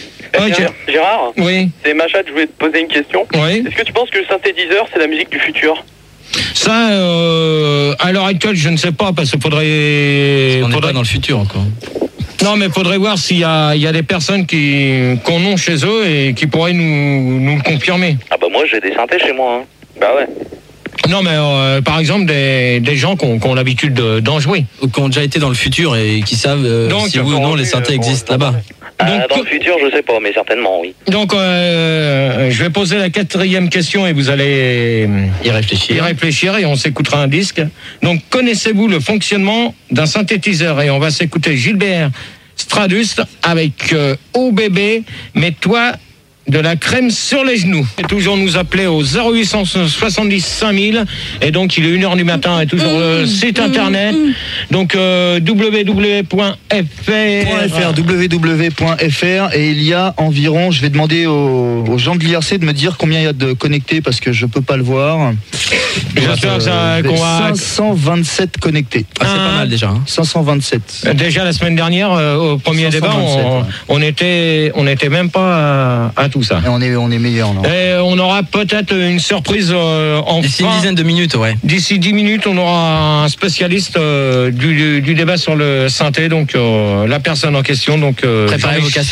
Ok. Gérard, Oui. c'est Machat, je voulais te poser une question. Oui. Est-ce que tu penses que le synthétiseur, c'est la musique du futur? Ça, euh, à l'heure actuelle, je ne sais pas, parce qu'il faudrait... On n'est faudrait... pas dans le futur encore. Non, mais faudrait voir s'il y a, il y a des personnes qui qu'on ont chez eux et qui pourraient nous, nous le confirmer. Ah bah moi, j'ai des synthés chez moi. Hein. Bah ouais. Non, mais euh, par exemple, des, des gens qui ont, qui ont l'habitude de- d'en jouer. Ou qui ont déjà été dans le futur et qui savent euh, Donc, si oui ou non les synthés existent là-bas. Ah, Donc, dans le futur, je sais pas, mais certainement, oui. Donc, euh, je vais poser la quatrième question et vous allez Y réfléchir. y réfléchir et on s'écoutera un disque. Donc, connaissez-vous le fonctionnement d'un synthétiseur? Et on va s'écouter Gilbert Stradus avec euh, Oh bébé, mets-toi de la crème sur les genoux. Et toujours nous appeler au zéro huit cent soixante-dix cinq mille. Et donc, il est une heure du matin et toujours le site internet. Donc, euh, w w w point f r. w w w point f r et il y a environ, je vais demander aux, aux gens de l'I R C de me dire combien il y a de connectés parce que je peux pas le voir. J'espère que ça- Euh, qu'on va- cinq cent vingt-sept connectés. Ah, c'est pas mal déjà. Hein. cinq cent vingt-sept. Déjà la semaine dernière, euh, au premier débat, on, cinq cent vingt-sept, ouais. on était, on était même pas à, à tout ça. Et on est, on est meilleur, non? Et on aura peut-être une surprise euh, en D'ici une fin. dizaine de minutes, ouais. D'ici dix minutes, on aura un spécialiste euh, du, du, du débat sur le synthé, donc euh, la personne en question. Donc euh, Préparez vos Jean-Michel- cassettes.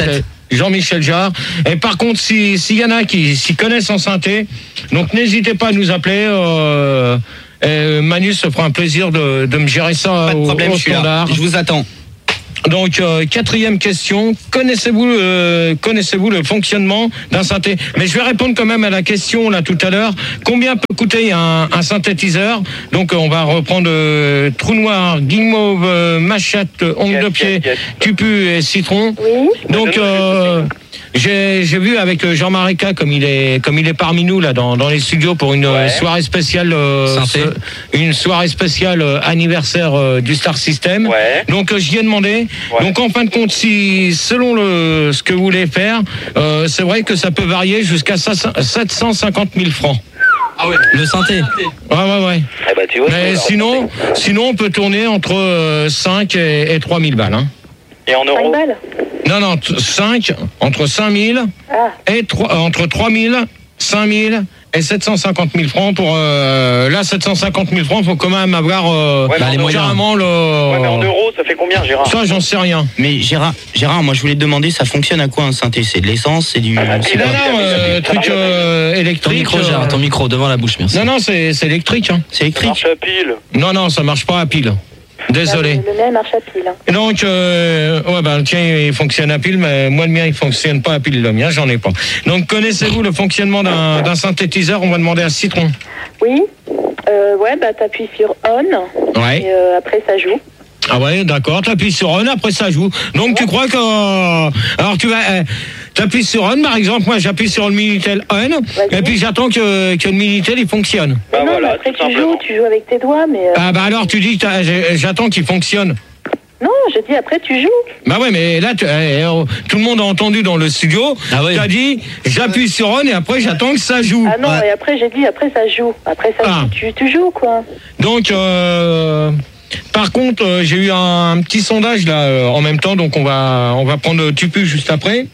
Jean-Michel Jarre. Et par contre, si s'il y en a qui s'y connaissent en synthé, donc n'hésitez pas à nous appeler. Euh, et Manu se fera un plaisir de, de me gérer ça. Pas de au, problème, au je suis là. standard. Je vous attends. Donc euh, quatrième question, connaissez-vous euh, connaissez-vous le fonctionnement d'un synthé? Mais je vais répondre quand même à la question là tout à l'heure. Combien peut coûter un, un synthétiseur? Donc on va reprendre euh, trou noir, guimauve, euh, machette, ongle Yes, de pied, yes, yes. tupu et citron. Oui. Donc euh, j'ai j'ai vu avec Jean Marica comme il est comme il est parmi nous là dans dans les studios pour une Ouais. soirée spéciale euh, Synthé. ce- une soirée spéciale euh, anniversaire euh, du Star System. Ouais. Donc euh, j'y ai demandé. Ouais. Donc en fin de compte, si selon le ce que vous voulez faire, euh, c'est vrai que ça peut varier jusqu'à sept cent cinquante mille francs. Ah ouais. Le synthé. Ouais ouais ouais. Eh bah, tu vois, Mais c'est- sinon, sinon on peut tourner entre euh, cinq et, et trois mille balles. Hein. Et en cinq euros? balles. Non non, t- cinq entre cinq mille Ah. et trois, euh, entre trois mille, cinq mille et sept cent cinquante mille francs pour euh, là sept cent cinquante mille francs, faut quand même avoir euh, Ouais, mais les en moyens. carrément le. Ouais, mais en euros, ça fait combien, Gérard? Ça j'en sais rien. Mais Gérard, Gérard, moi je voulais te demander, ça fonctionne à quoi un synthé? C'est de l'essence, c'est du. Ah, c'est Non quoi non, euh, truc euh, Ton électrique. micro, euh, Gérard, ton micro devant la bouche, merci. Non non, c'est c'est électrique. Hein. C'est Ça électrique. marche à pile. Non non, ça marche pas à pile. Désolé. Le mien marche à pile. Hein. Donc, euh, ouais, ben, le tien, il fonctionne à pile, mais moi, le mien, il fonctionne pas à pile. Le mien, j'en ai pas. Donc, connaissez-vous le fonctionnement d'un d'un synthétiseur? On va demander à Citron. Oui. Euh, ouais, bah t'appuies sur on. Ouais. Et euh, après ça joue. Ah ouais, d'accord. T'appuies sur on, après ça joue. Donc, tu crois que... euh, alors, tu vas... Euh, t'appuies sur on, par exemple. Moi, j'appuie sur le Minitel on, Vas-y. et puis j'attends que, que le Minitel, il fonctionne. Bah non, mais voilà, après tout tu simplement. joues, tu joues avec tes doigts, mais. euh, Ah bah alors, tu dis, t'as- j'ai- j'attends qu'il fonctionne. Non, je dis après tu joues. Bah ouais, mais là, tu- eh, oh, tout le monde a entendu dans le studio. Ah ouais. T'as dit, j'appuie sur on et après, j'attends que ça joue. Ah non, et après j'ai dit après ça joue. Après ça Ah. joue, tu, tu joues quoi. Donc, euh, par contre, euh, j'ai eu un, un petit sondage là euh, en même temps, donc on va on va prendre Tupu juste après.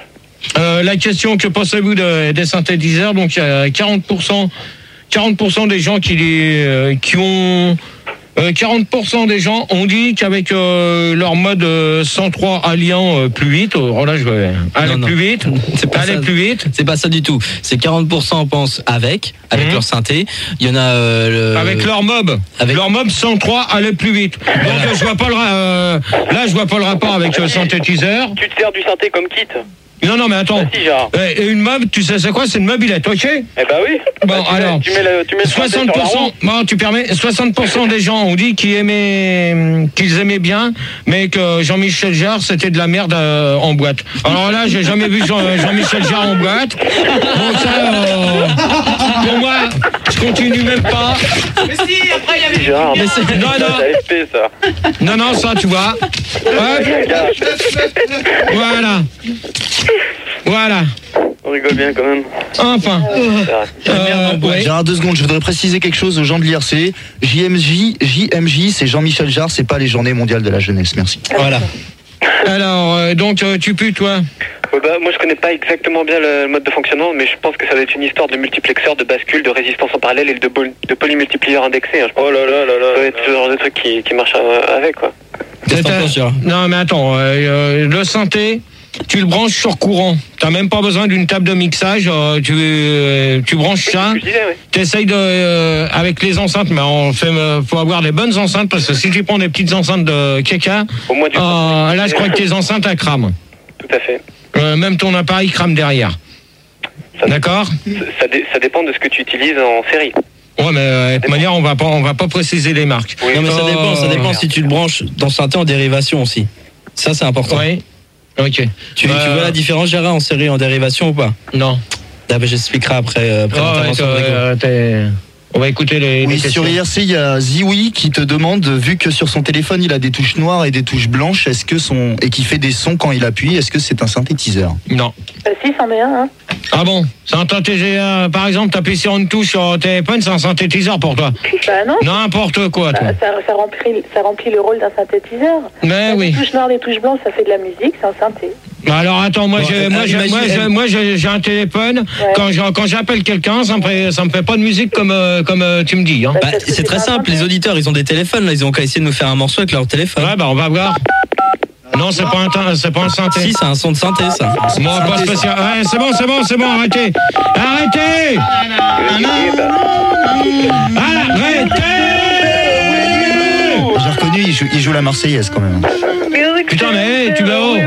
Euh, la question, que pensez-vous de- des synthétiseurs? Donc, il y a quarante pour cent, quarante pour cent des gens qui les euh, qui ont euh, quarante pour cent des gens ont dit qu'avec euh, leur mode euh, cent trois alliant euh, plus vite, oh là je vais aller Non, non. plus vite, C'est pas aller ça. plus vite. C'est pas ça du tout. C'est quarante pour cent pensent avec, avec Mhm. leur synthé. Il y en a euh, le... Avec leur mob, avec- leur mob cent trois allait plus vite. Donc euh, je vois pas le ra- euh, là je vois pas le rapport avec le synthétiseur. Tu te sers du synthé comme kit? Non non mais attends. Bah si, Gérard. Euh, et une mob, tu sais c'est quoi? C'est une mobilette, ok? Eh bah oui. Bon, Bah, tu mets- alors, tu mets le, tu mets le synthé sur soixante la pour cent, roue. bon, tu permets, soixante pour cent des gens ont dit qu'ils aimaient, qu'ils aimaient bien, mais que Jean-Michel Jarre, c'était de la merde euh, en boîte. Alors là, j'ai jamais vu Jean, Jean-Michel Jarre en boîte. Donc ça, euh, pour moi, je continue même pas. Si, Gérard, Mais c'est- non, non. c'est A F P, ça. Non, non, ça, tu vois. Hop, Regarde, voilà. Voilà. on rigole bien quand même. Enfin. Euh, ouais. Gérard, deux secondes, je voudrais préciser quelque chose aux gens de l'I R C. J M J, J M J, c'est Jean-Michel Jarre, c'est pas les Journées mondiales de la jeunesse. Merci. Voilà. Alors, euh, donc, euh, tu pues, toi? Ouais, bah, moi je connais pas exactement bien le mode de fonctionnement, mais je pense que ça va être une histoire de multiplexeur, de bascule, de résistance en parallèle et de, bol- de polymultiplieur indexé. Hein, je pense. Oh là là là là. Ça va être ce genre de truc qui, qui marche euh, avec quoi. Qu'est-ce que t'en penses, Gérard? Non, mais attends, euh, euh, le synthé, tu le branches sur courant. T'as même pas besoin d'une table de mixage. euh, tu, euh, tu branches ça. Je disais, ouais. T'essayes de, euh, avec les enceintes, mais on fait, euh, faut avoir des bonnes enceintes parce que si tu prends des petites enceintes de Keka, Au moins du euh, là je crois que tes enceintes elles crament. Tout à fait. Euh, même ton appareil crame derrière. Ça- D'accord? Ça, ça dé- ça dépend de ce que tu utilises en série. Ouais, mais euh, de toute manière, on va pas, on va pas préciser les marques. Oui. Non mais ça Euh, dépend, ça dépend si tu le branches dans synthé en dérivation aussi. Ça c'est important. Oui. Ok. Tu, Euh, tu vois la différence, Gérard, en série et en dérivation ou pas? Non. Ah, bah, j'expliquerai après, euh, après Oh, ouais, l'intervention de Grégo. euh, t'es- on va écouter les, les Oui, questions. sur I R C, il y a Ziwi qui te demande, vu que sur son téléphone il a des touches noires et des touches blanches, est-ce que son et qui fait des sons quand il appuie, est-ce que c'est un synthétiseur? Non. Euh, si, c'en est un. Hein. Ah bon? C'est un synthétiseur. Par exemple, t'appuies sur une touche sur ton téléphone, c'est un synthétiseur pour toi. Bah non. N'importe quoi, Bah, toi. ça, ça, remplit, ça remplit le rôle d'un synthétiseur. Mais Des oui. touches noires, des touches blanches, ça fait de la musique, c'est un synthé. Bah alors attends, moi Bon, j'ai euh, moi j'ai imagine- moi j'ai moi j'ai j'ai un téléphone. Quand je- quand j'appelle quelqu'un, ça me fait ça me fait pas de musique comme euh, comme euh, tu me dis. Hein. Bah, c'est très simple, les auditeurs ils ont des téléphones là, ils ont qu'à essayer de nous faire un morceau avec leur téléphone. Ouais, bah on va voir. Non, c'est pas un, c'est pas un synthé. Si, c'est un son de synthé, ça. Bon, pas spécial. Ouais, c'est bon, c'est bon, c'est bon, arrêtez. Arrêtez. Arrêtez. J'ai reconnu, il joue, il joue la Marseillaise quand même. Putain, mais hey, tu vas où?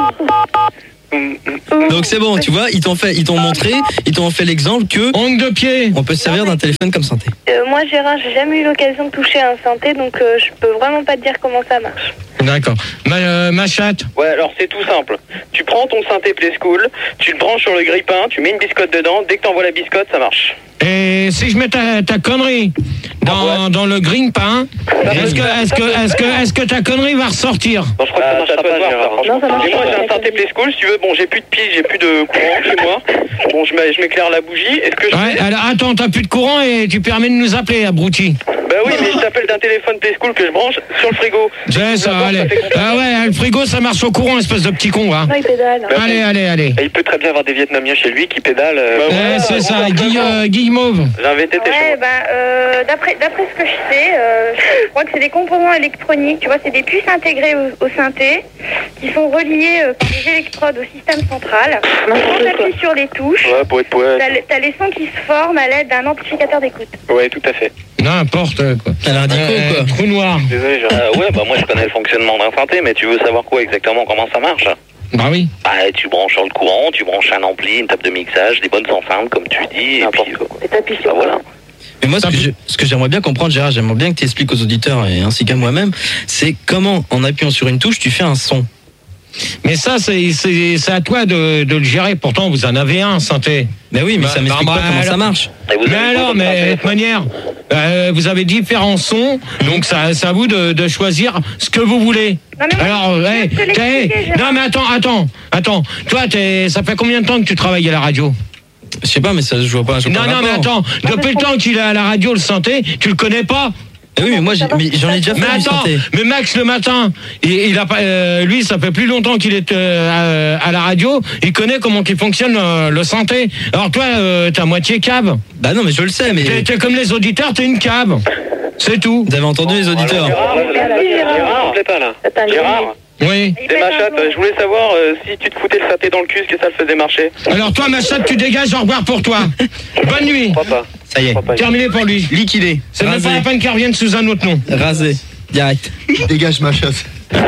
Donc c'est bon, tu vois, ils t'ont fait, ils t'ont montré, ils t'ont fait l'exemple que ongle de pied. On peut se servir d'un téléphone comme synthé. Euh, moi, Gérard, j'ai jamais eu l'occasion de toucher à un synthé, donc euh, je peux vraiment pas te dire comment ça marche. D'accord. Ma, euh, ma chatte. Ouais, alors c'est tout simple. Tu prends ton synthé Play School, tu le branches sur le grille-pain, tu mets une biscotte dedans, dès que t'envoies la biscotte, ça marche. Et si je mets ta, ta connerie dans, dans le green-pain, est-ce que, est-ce que, est-ce que, est-ce que ta connerie va ressortir? Non, je crois que ça marchera pas, Gérard, franchement. Mais moi, j'ai un synthé Play School, si tu veux, bon, j'ai plus de pile, j'ai plus de courant chez moi. Bon, je mets- je m'éclaire la bougie, est-ce que je Ouais, alors attends, t'as plus de courant et tu permets de nous appeler, abruti. Bah oui, mais je t'appelle d'un téléphone Play School que je branche sur le frigo. C'est ça, allez. Ah ouais, le frigo, ça marche au courant, espèce de petit con, hein. Non, il pédale. Bah, Allez, allez, allez. Et il peut très bien avoir des Vietnamiens chez lui qui pédalent. euh, Ouais, c'est ça, Guy, euh, Guy Mauve. J'ai invité tes Ouais, bah, euh, d'après, d'après ce que je sais, euh, je crois que c'est des composants électroniques, tu vois, c'est des puces intégrées au, au synthé qui sont reliées euh, par des électrodes au système central. Quand tu appuies sur les touches, Ouais, poète, poète. t'as, le- t'as les sons qui se forment à l'aide d'un amplificateur d'écoute. Ouais, tout à fait. N'importe quoi. T'as l'air dico, Euh, quoi. Trou noir. Désolé, Gérard. Euh, ouais, bah moi je connais le fonctionnement d'un synthé, mais tu veux savoir quoi exactement, comment ça marche? Bah oui. Bah tu branches sur le courant, tu branches un ampli, une table de mixage, des bonnes enceintes comme tu dis, et puis euh, Et t'appuies sur bah, voilà. Mais moi, ce que, je- ce que j'aimerais bien comprendre, Gérard, j'aimerais bien que tu expliques aux auditeurs et ainsi qu'à moi-même, c'est comment, en appuyant sur une touche, tu fais un son. Mais ça, c'est, c'est, c'est à toi de, de le gérer. Pourtant, vous en avez un, synthé. Mais oui, mais Bah, ça m'explique bah, pas comment alors- ça marche. Et vous Mais avez quoi alors, comme mais de synthé? toute manière, euh, vous avez différents sons, donc ça, c'est à vous de, de choisir ce que vous voulez. Non, mais moi, Alors, je hey, peux te t'es- l'expliquer, Gérard. non mais attends, attends, attends. Toi, t'es, ça fait combien de temps que tu travailles à la radio? Je sais pas, mais ça, je vois pas. Je vois Non, pas non, le mais rapport. attends. Depuis le temps qu'il est à la radio, le synthé, tu le connais pas? Ah oui, mais moi, j'ai- mais j'en ai déjà fait Mais du attends, synthé. mais Max le matin, il, il a pas, euh, lui, ça fait plus longtemps qu'il est euh, à, à la radio. Il connaît comment qu'il fonctionne euh, le synthé. Alors toi, euh, t'es à moitié cave. Bah non, mais je le sais, mais T'es, t'es comme les auditeurs, t'es une cave. C'est tout. vous avez entendu les auditeurs. Gérard, Gérard, on plaît pas là. Gérard. Oui. Il C'est pète ma un chatte, plomb. je voulais savoir euh, si tu te foutais le synthé dans le cul, est-ce que ça le faisait marcher? Alors toi, ma chatte, tu dégages. Au revoir pour toi. Bonne nuit. Je crois pas. Ça y est, Je crois pas. Terminé pour lui. liquidé, C'est même pas rasé, la peine qu'il revienne sous un autre nom. rasé, direct. Dégage ma chatte.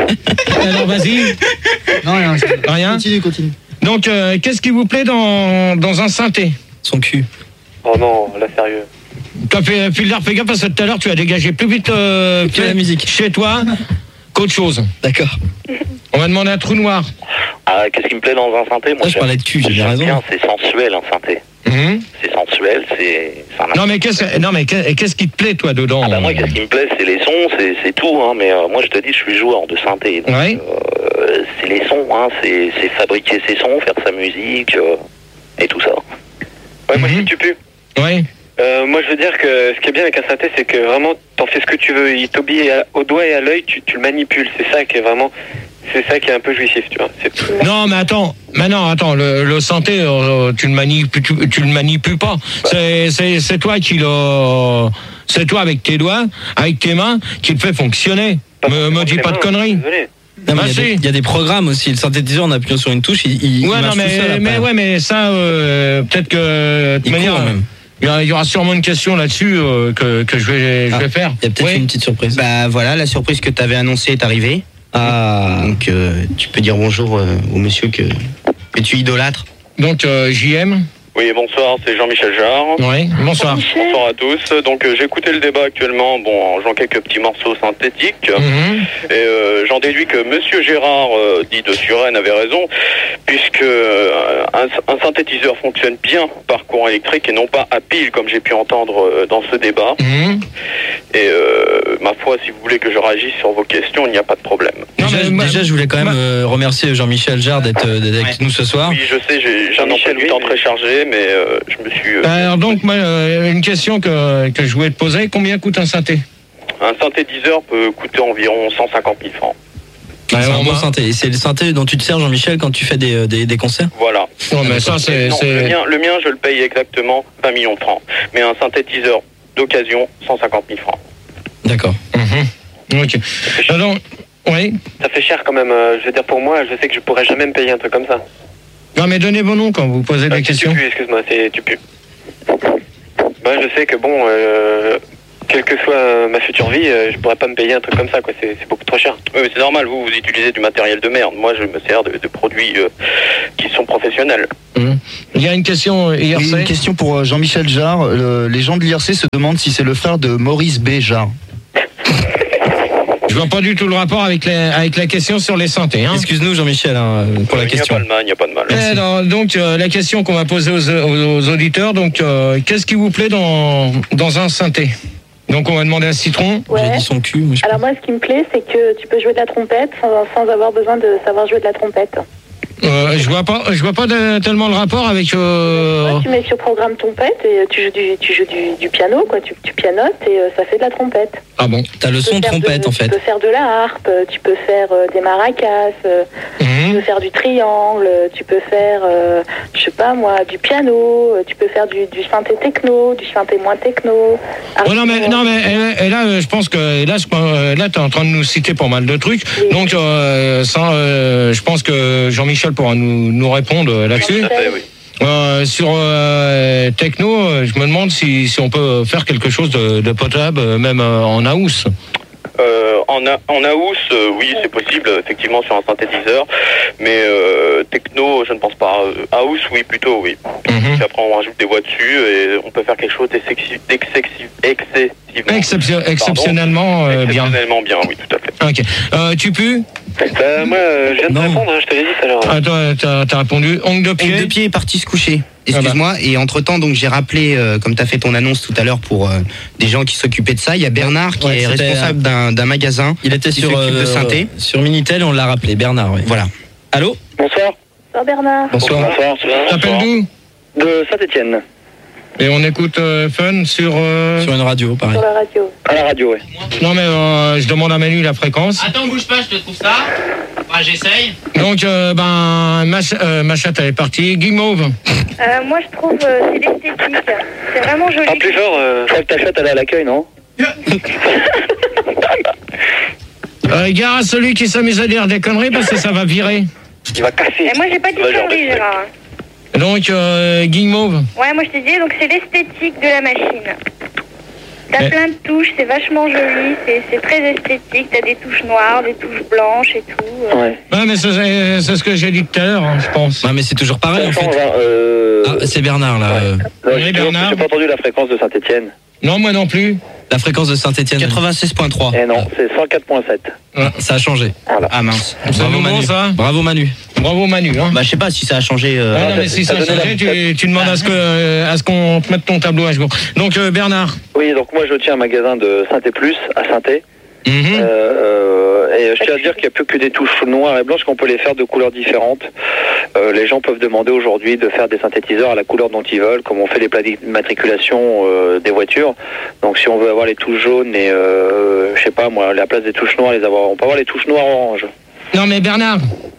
Alors vas-y. Non, rien. Rien. Continue, continue. Donc, euh, qu'est-ce qui vous plaît dans, dans un synthé? Son cul. Oh non, là sérieux. T'as fait, fais l'air, fais gaffe parce que tout à l'heure, tu as dégagé plus vite euh, Que la musique. chez toi qu'autre chose. D'accord. On va demander un trou noir. Ah, qu'est-ce qui me plaît dans un synthé? Moi, Là, je parlais de cul, j'ai bien j'aime raison. bien, c'est sensuel un synthé. Mhm. C'est sensuel, c'est... c'est un- Non mais qu'est-ce, non mais qu'est- qu'est-ce qui te plaît toi dedans? Ah bah moi, qu'est-ce qui me plaît, c'est les sons, c'est, c'est tout, hein, mais euh, moi je te dis, je suis joueur de synthé. Donc, Ouais. euh, c'est les sons, hein, c'est, c'est fabriquer ses sons, faire sa musique, euh, et tout ça. Ouais, moi Mhm. si tu peux. Ouais. Euh, moi je veux dire que ce qui est bien avec un synthé, c'est que vraiment t'en fais ce que tu veux. Il t'obéit à- au doigt et à l'œil, tu, tu le manipules. C'est ça qui est vraiment. C'est ça qui est un peu jouissif, tu vois. C'est tout. Non mais attends, maintenant attends, le, le synthé, euh, tu le manipules, tu, tu le manipules pas. C'est, c'est, c'est toi qui le, c'est toi avec tes doigts, avec tes mains, qui le fait fonctionner. Me, me dis pas de conneries. Désolé. Non, mais Bah, il y a si. des- il y, a des programmes aussi. Le synthétiseur, en appuyant sur une touche, il, il, il Ouais, marche non, tout seul mais, après. mais ouais, mais ça, euh, peut-être que de toute Il manière, court, même. il y, a- il y aura sûrement une question là-dessus euh, que, que je vais, je Ah, vais faire. Il y a peut-être Oui. une petite surprise. Bah voilà, la surprise que tu avais annoncée est arrivée. Ah, Donc euh, tu peux dire bonjour euh, au monsieur que, que tu idolâtres. Donc euh, J M. Oui, bonsoir, c'est Jean-Michel Jarre. Oui. Bonsoir. Bonsoir à tous. Donc euh, j'ai écouté le débat actuellement, bon, en jouant quelques petits morceaux synthétiques. Mhm. Et euh, j'en déduis que Monsieur Gérard, euh, dit de Suresnes, avait raison, puisque euh, un, un synthétiseur fonctionne bien par courant électrique et non pas à pile, comme j'ai pu entendre euh, dans ce débat. Mhm. Et euh, ma foi, si vous voulez que je réagisse sur vos questions, il n'y a pas de problème. Non, déjà, mais moi- déjà, je voulais quand même moi- euh, remercier Jean-Michel Jarre d'être euh, d'être avec Ouais. nous ce soir. Oui, je sais, j'ai, j'ai un emploi du temps très chargé, mais euh, je me suis... euh, Alors donc, moi, euh, une question que, que je voulais te poser, combien coûte un synthé? un synthétiseur peut coûter environ cent cinquante mille francs. C'est Ouais, un on bon m'a- synthé. Et c'est le synthé dont tu te sers, Jean-Michel, quand tu fais des, euh, des, des concerts. Voilà. Non, mais ça, c'est... Non, c'est- le, mien, le mien, je le paye exactement vingt millions de francs. Mais un synthétiseur d'occasion, cent cinquante mille francs. D'accord. Mhm. Ok. Alors, Oui. Ça fait cher quand même. euh, Je veux dire, pour moi, je sais que je pourrais jamais me payer un truc comme ça. Non, mais donnez vos noms quand vous posez des Ah, questions. Tu pues, excuse-moi, c'est tu pues. Bah, je sais que bon, euh, quelle que soit ma future vie, euh, je pourrais pas me payer un truc comme ça, quoi. C'est c'est beaucoup trop cher. Oui, mais c'est normal, vous, vous utilisez du matériel de merde. Moi, je me sers de, de produits euh, qui sont professionnels. Mmh. Il y a une question I R C. Oui, une question pour euh, Jean-Michel Jarre. Le- les gens de l'I R C se demandent si c'est le frère de Maurice B. Jarre. Je vois pas du tout le rapport avec, les, avec la question sur les santé. Hein. Excuse-nous Jean-Michel hein, pour la Il n'y a question. pas de mal, il n'y a pas de mal. Eh, non, donc euh, la question qu'on va poser aux, aux- aux auditeurs, donc euh, qu'est-ce qui vous plaît dans, dans un synthé? Donc on va demander à Citron. Ouais. J'ai dit son cul. moi, je- Alors moi, ce qui me plaît, c'est que tu peux jouer de la trompette sans, sans avoir besoin de savoir jouer de la trompette. Euh, je vois pas, je vois pas de- tellement le rapport avec. Euh... Tu mets sur programme trompette et tu joues du, tu joues du, du piano, quoi. Tu, tu pianotes et euh, ça fait de la trompette. Ah bon? T'as le Tu son peux faire trompette de- en fait. Tu peux faire de la harpe, tu peux faire euh, des maracas, euh, tu peux faire du triangle, tu peux faire, euh, je sais pas moi, du piano, euh, tu peux faire du, du synthé techno, du synthé moins techno. Oh non mais non mais et, et là euh, je pense que et là je, euh, là t'es en train de nous citer pas mal de trucs. Donc euh, ça, euh, je pense que Jean-Michel pourra nous, nous répondre euh, là-dessus. Euh, sur euh, techno, euh, je me demande si, si on peut faire quelque chose de, de potable, euh, même euh, en house. Euh, en, a, en house, euh, oui, c'est possible, effectivement, sur un synthétiseur. Mais euh, techno, je ne pense pas. Euh, House, oui, plutôt, oui. Mm-hmm. Puis après, on rajoute des voix dessus et on peut faire quelque chose d'excessivement... Exception, exceptionnellement euh, bien. Exceptionnellement bien, oui, tout à fait. Ok. Euh, tu pues? Euh, moi, euh, je viens de te répondre, hein, je te l'ai dit tout à l'heure. Ah, toi, t'as, t'as répondu. Ongle de pied. Ongle de pied est parti se coucher. Excuse-moi. Et entre-temps, donc j'ai rappelé, euh, comme tu as fait ton annonce tout à l'heure pour euh, des gens qui s'occupaient de ça, il y a Bernard qui Ouais, est c'était, responsable euh, d'un, d'un magasin. Il était qui sur, s'occupe de euh, synthé. sur Minitel, on l'a rappelé, Bernard. Oui. Voilà. Allô? Bonsoir. Bonsoir Bernard. Bonsoir. Bonsoir. T'appelles d'où? De Saint-Etienne. Et on écoute euh, Fun sur... Euh... Sur une radio, pareil. Sur la radio. À la radio, ouais. Non mais euh, je demande à Manu la fréquence. Attends, bouge pas, je te trouve ça. Bah, j'essaye. Donc, euh, ben, ma, euh, ma chatte, elle est partie. Guimauve. Euh, moi, je trouve euh, c'est l'esthétique. C'est vraiment joli. Ah, plus fort, euh, je crois que ta chatte, elle est à l'accueil, non? Euh, gare à celui qui s'amuse à dire des conneries parce que ça va virer. Il va casser. Et moi, j'ai pas dit conneries, Gérard. Donc, euh, Guimauve. Ouais, moi, je te disais, donc c'est l'esthétique de la machine. T'as Eh. plein de touches, c'est vachement joli, c'est, c'est très esthétique. T'as des touches noires, des touches blanches et tout. euh. Ouais. Ouais, mais c'est, c'est, c'est ce que j'ai dit tout à l'heure, hein, je pense. Ouais, mais c'est toujours pareil en fait. Euh... Ah, c'est Bernard là. euh. Non, j'ai toujours- j'ai pas entendu la fréquence de Saint-Etienne. Non, moi non plus. La fréquence de Saint-Etienne. quatre-vingt-seize virgule trois. Eh non, c'est cent quatre virgule sept. Ah, ça a changé. Ah mince. C'est Bravo nouveau, Manu. ça Bravo Manu. Bravo Manu. Hein. Bah je sais pas si ça a changé. euh, Ah non, mais si ça a changé, tu, tu demandes à ce, que, euh, à ce qu'on te mette ton tableau à jour. Donc, euh, Bernard. Oui, donc moi je tiens un magasin de Synthé Plus à Synthé. Mm-hmm. Euh, et je tiens à dire qu'il n'y a plus que des touches noires et blanches qu'on peut les faire de couleurs différentes. Euh, les gens peuvent demander aujourd'hui de faire des synthétiseurs à la couleur dont ils veulent, comme on fait les plaques d'immatriculation euh, des voitures. Donc si on veut avoir les touches jaunes et euh, je sais pas moi, à la place des touches noires, les avoir, on peut avoir les touches noires orange. Non, mais Bernard.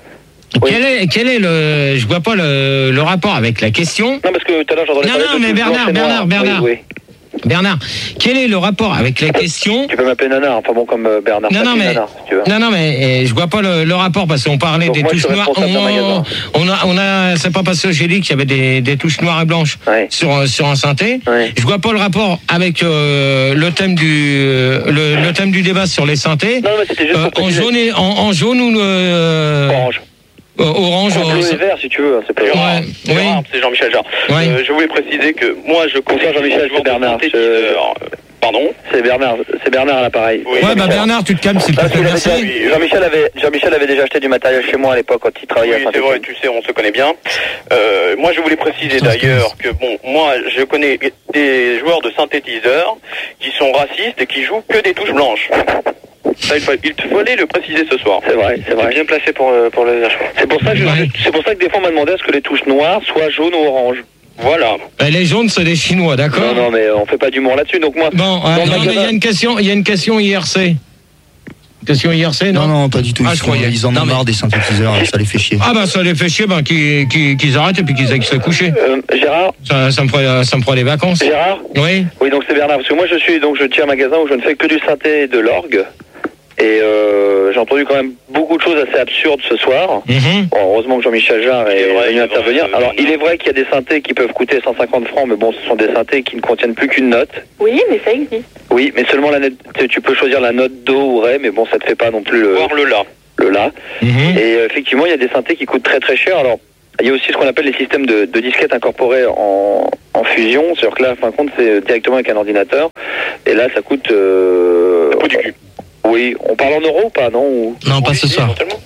Quel est, quel est le. Je vois pas le, le rapport avec la question. Non, parce que tout à l'heure j'entendais Non, parler non, de mais touches Bernard, blanches et Bernard, noires. Bernard. Oui, oui. Bernard, quel est le rapport avec la question? Tu peux m'appeler Nanar, enfin bon comme euh, Bernard. Non, non, Tapie mais, Nanar, si tu veux. non, non, mais eh, je vois pas le, le rapport parce qu'on parlait Donc des moi, je touches suis noires. responsable d'un magasin. On, on a, on a, c'est pas parce que j'ai dit qu'il y avait des, des touches noires et blanches Ouais. sur, sur un synthé. Ouais. Je vois pas le rapport avec euh, le thème du, euh, le, le thème du débat sur les synthés. Non, mais c'était juste Euh, pour en préciser. jaune et, en, en jaune ou euh, Orange. euh, orange. Bleu euh, et vert si tu veux, hein, c'est pas Gérard, Ouais, Gérard, oui. c'est Jean-Michel Jarre. Ouais. Euh, je voulais préciser que moi, je connais Bonsoir, Jean-Michel, c'est Bernard. synthétiseurs. Pardon? C'est Bernard, c'est Bernard à l'appareil. Oui, Ouais, bah Bernard, tu te calmes, c'est Ah, pas parce qu'il avait merci. déjà- Jean-Michel avait, Jean-Michel avait déjà acheté du matériel chez moi à l'époque quand il travaillait Oui, à c'est Saint-Étienne. vrai, tu sais, on se connaît bien. Euh, moi, je voulais préciser Putain, d'ailleurs que, bon, moi, je connais des joueurs de synthétiseurs qui sont racistes et qui jouent que des touches blanches. Ça, il, fa- il fallait le préciser ce soir. C'est vrai, c'est vrai. Bien placé pour, euh, pour le dire, je crois. C'est pour ça que je- Ouais. c'est pour ça que des fois on m'a demandé à ce que les touches noires soient jaunes ou oranges. Voilà. Bah, les jaunes, c'est des Chinois, d'accord? Non, non, mais on fait pas d'humour là-dessus. Donc moi, Bon, dans euh, le non, mais il y magasin- a une question, il y a une question I R C. Question I R C, non? Non, non, pas du tout. Ah, Ils, je sont- croyais. ils en Non, ont mais- marre des synthétiseurs, ça les fait chier. Ah bah ça les fait chier, ben qu'ils qu'ils- qu'ils arrêtent et puis qu'ils aillent se coucher. Euh, Gérard, Ça, ça me ferait, ça me ferait des vacances. Gérard. Oui. Oui, donc c'est Bernard. Parce que moi je suis, donc je tiens un magasin où je ne fais que du synthé et de l'orgue. Et euh, j'ai entendu quand même beaucoup de choses assez absurdes ce soir. Mm-hmm. Bon, heureusement que Jean-Michel Jarre est, est venu intervenir. Vrai, Alors, il est vrai qu'il y a des synthés qui peuvent coûter cent cinquante francs, mais bon, ce sont des synthés qui ne contiennent plus qu'une note. Oui, mais ça existe. Oui, mais seulement la note. Tu peux choisir la note do ou ré, mais bon, ça te fait pas non plus le. Voir le la. Le la. Mm-hmm. Et euh, effectivement, il y a des synthés qui coûtent très très cher. Alors, il y a aussi ce qu'on appelle les systèmes de, de disquettes incorporés en, en fusion. C'est-à-dire que là, fin de compte, c'est directement avec un ordinateur. Et là, ça coûte. Euh... Ça coûte du cul. Oui, on parle en euros ou pas, non ou... Non, pas oui, ce si, soir.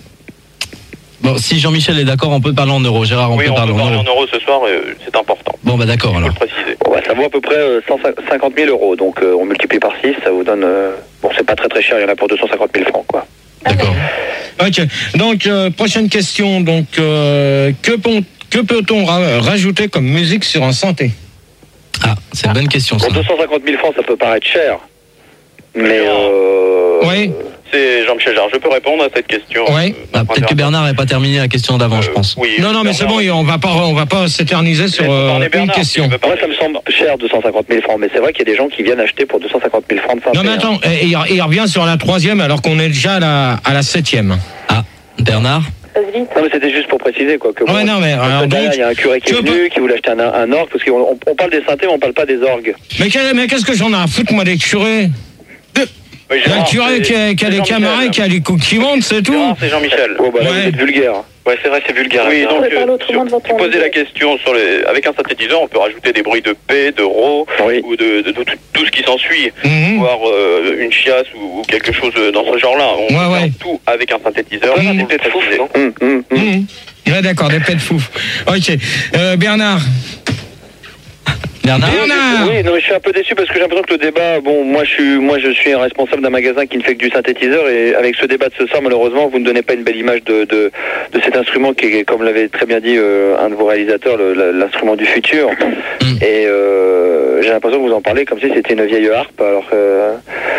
Bon, si Jean-Michel est d'accord, on peut parler en euros. Gérard, on oui, peut on parler peut en euros. en euros ce soir, euh, c'est important. Bon, bah d'accord, alors. Il faut le préciser. Bon, bah, ça vaut à peu près euh, cent cinquante mille euros. Donc, euh, on multiplie par six, ça vous donne... Euh... Bon, c'est pas très très cher, il y en a pour deux cent cinquante mille francs, quoi. D'accord. Ok, donc, euh, prochaine question. Donc, euh, que, pon- que peut-on ra- rajouter comme musique sur un synthé? Ah, c'est une bonne question, ça. Pour deux cent cinquante mille francs, ça peut paraître cher. Mais... Euh... Oui. C'est Jean-Michel Jarre. Je peux répondre à cette question. Oui. Ah, peut-être que Bernard n'avait pas terminé la question d'avant, euh, je pense. Oui, non, non, mais c'est bon, on va pas, on va pas s'éterniser sur euh, une question. Moi, ça me semble cher, deux cent cinquante mille francs, mais c'est vrai qu'il y a des gens qui viennent acheter pour deux cent cinquante mille francs de synthé. Non, mais attends, hein. il, il revient sur la troisième alors qu'on est déjà à la, à la septième. Ah, Bernard? Non, mais c'était juste pour préciser, quoi. Que ouais, bon, non, mais alors, donc, donc, il y a un curé qui est venu, qui voulait acheter un, un orgue, parce qu'on on, on parle des synthés, mais on parle pas des orgues. Mais, mais qu'est-ce que j'en ai à foutre, moi, des curés? Oui, il y a un curé qui a, qui a des camarades, qui a les coups qui montent, c'est tout. Gérard, c'est Jean-Michel. Oh, bah là, Ouais. vous êtes vulgaire. Ouais, c'est vrai, c'est vulgaire. Oui, donc, euh, sur, tu posais la question sur les... Avec un synthétiseur, on peut rajouter des bruits de P, de Rho, oui. ou de, de, de, de tout, tout ce qui s'ensuit, mm-hmm. voire euh, une chiasse ou, ou quelque chose dans ce genre-là. On ouais, peut ouais. faire tout avec un synthétiseur. Mmh. Des pets de fouf, non mmh, mmh, mmh. Mmh. Ouais, d'accord, des pets de fouf. Ok. Euh, Bernard. Bernard. Oui, oui, non, je suis un peu déçu parce que j'ai l'impression que le débat, bon, moi je suis, moi je suis un responsable d'un magasin qui ne fait que du synthétiseur et avec ce débat de ce soir, malheureusement, vous ne donnez pas une belle image de, de, de cet instrument qui est, comme l'avait très bien dit euh, un de vos réalisateurs, le, l'instrument du futur. Mm. Et euh, j'ai l'impression que vous en parlez comme si c'était une vieille harpe, alors que euh,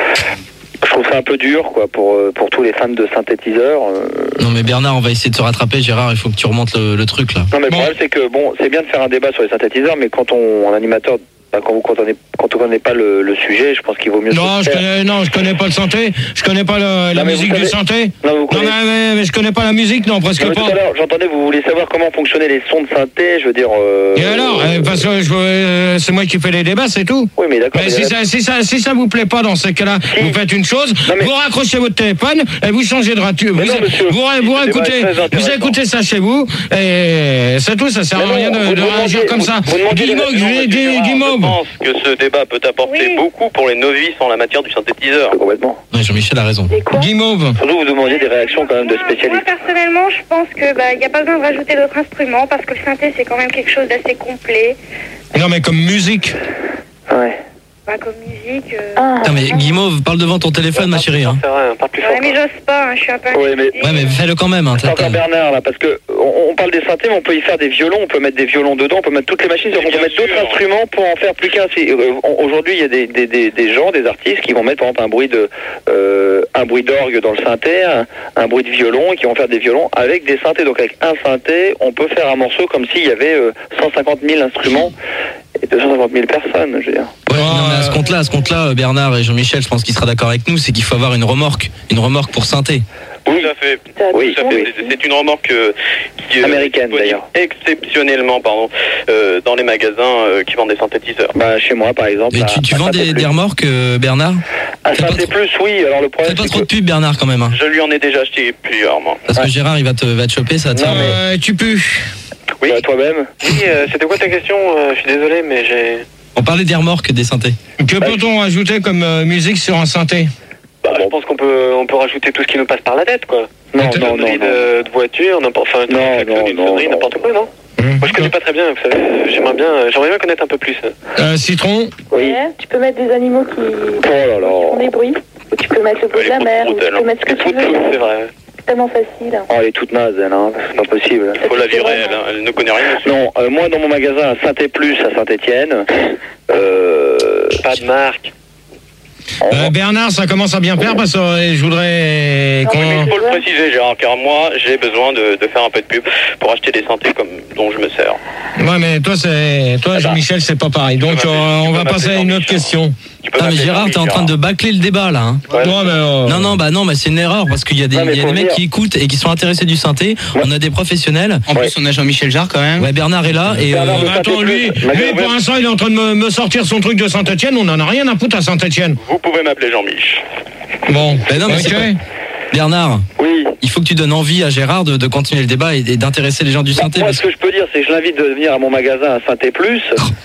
je trouve ça un peu dur, quoi, pour pour tous les fans de synthétiseurs. Euh... Non mais Bernard, on va essayer de se rattraper. Gérard, il faut que tu remontes le, le truc là. Non mais bon. Le problème c'est que bon, c'est bien de faire un débat sur les synthétiseurs, mais quand on, un animateur, bah, quand vous quand on est, quand on connaît pas le, le sujet, je pense qu'il vaut mieux. Non, je connais, non, je connais pas le synthé. Je connais pas le, la non, musique savez, du synthé. Non, vous non connaissez... mais, mais, mais je connais pas la musique, non, presque non, pas. Tout à l'heure, j'entendais, vous voulez savoir comment fonctionnaient les sons de synthé, je veux dire. Euh... Et alors, euh, parce que je, euh, c'est moi qui fais les débats, c'est tout. Oui, mais d'accord. Mais, mais si, ça, si, ça, si ça vous plaît pas dans ces cas-là, si. Vous faites une chose, non, mais... vous raccrochez votre téléphone et vous changez de radio. Vous, non, monsieur, vous, vous, vous, écoutez, vous écoutez ça chez vous et c'est tout, ça sert à rien de, de réagir comme ça. Guimauve, Je pense que ce débat peut apporter oui. beaucoup pour les novices en la matière du synthétiseur. Complètement. Oui, Jean-Michel a raison. Guimauve. Surtout, vous demandiez des réactions quand même de spécialistes. Moi, personnellement, je pense que bah, y a pas besoin de rajouter d'autres instruments parce que le synthé, c'est quand même quelque chose d'assez complet. Non, mais comme musique. Ouais. Bah, comme musique. Euh... Ah, non, mais Guimauve, parle devant ton téléphone, ouais, ma chérie. Hein. Pas plus ouais, fort, mais j'ose pas, hein, je suis un peu. Ouais, mais, ouais, mais fais-le quand même. Hein, c'est encore Bernard, là, parce que on, on parle des synthés, mais on peut y faire des violons, on peut mettre des violons dedans, on peut mettre toutes les machines, on peut mettre d'autres instruments pour en faire plus qu'un. Aujourd'hui, il y a des, des, des, des gens, des artistes qui vont mettre, par exemple, un bruit de, euh, un bruit d'orgue dans le synthé, un, un bruit de violon, et qui vont faire des violons avec des synthés. Donc, avec un synthé, on peut faire un morceau comme s'il y avait euh, cent cinquante mille instruments. Et deux cent cinquante mille personnes, je veux dire. Ouais, non, mais à ce compte-là, à ce compte-là, Bernard et Jean-Michel, je pense qu'il sera d'accord avec nous, c'est qu'il faut avoir une remorque, une remorque pour synthé. Oui, tout à fait. Oui, tout à fait. Oui. C'est, c'est une remorque euh, qui est américaine d'ailleurs. Exceptionnellement, pardon, euh, dans les magasins euh, qui vendent des synthétiseurs. Bah, chez moi, par exemple. Et tu, tu vends des, des remorques, euh, Bernard? À Synthé Plus, oui. Alors le problème. Fais pas trop de pub, Bernard, quand même. Hein. Je lui en ai déjà acheté plusieurs, moi. Parce ouais. que Gérard, il va te, va te choper, ça. Non, mais euh, tu pues. Oui. Bah, toi-même. Oui. Euh, c'était quoi ta question? euh, Je suis désolé, mais j'ai. On parlait des remorques, des synthés. Que peut-on ajouter comme euh, musique sur un synthé? Bah, je pense qu'on peut, on peut rajouter tout ce qui nous passe par la tête, quoi. Non, une non, non, sonnerie non. De, de voiture, n'importe, enfin, non, non, une non, sonnerie, non. n'importe quoi, non mmh. Moi, je connais pas très bien, vous savez. J'aimerais bien, j'aimerais bien connaître un peu plus. Euh, citron. Oui. Ouais, tu peux mettre des animaux qui, oh là là. qui font des bruits. Ou tu peux mettre le bruit de la mer. Ou tu peux mettre ce que tu veux. C'est vrai. C'est tellement facile. Oh, elle est toute naze, elle, hein. C'est pas possible. Il faut la virer, elle, hein. Elle ne connaît rien. Non, euh, moi, dans mon magasin, Synthé Plus à Saint-Étienne, euh... pas de marque. Euh, Bernard, ça commence à bien faire parce que euh, je voudrais qu'on... Il faut le préciser, Gérard, car moi, j'ai besoin de, de faire un peu de pub pour acheter des synthés comme dont je me sers. Ouais, mais toi, c'est toi, Jean-Michel, c'est pas pareil. Donc, euh, on va passer à une autre question. Ah mais Gérard, t'es en train de bâcler le débat là. Hein. Ouais, mais euh... Non non bah non, bah c'est une erreur parce qu'il y a des, Non, il y a des mecs dire. qui écoutent et qui sont intéressés du synthé. Ouais. On a des professionnels. En plus, on a Jean-Michel Jarre quand même. Ouais, Bernard est là et. Bernard, euh, le Attends, lui, lui pour l'instant, il est en train de me, me sortir son truc de Saint-Etienne. On en a rien à foutre à Saint-Etienne. Vous pouvez m'appeler Jean-Mich. Bon, Ben non, mais ok. c'est pas- Bernard, Oui. il faut que tu donnes envie à Gérard de, de continuer le débat et, et d'intéresser les gens du synthé. Moi, Parce ce que je peux dire, c'est que je l'invite de venir à mon magasin à Synthé Plus.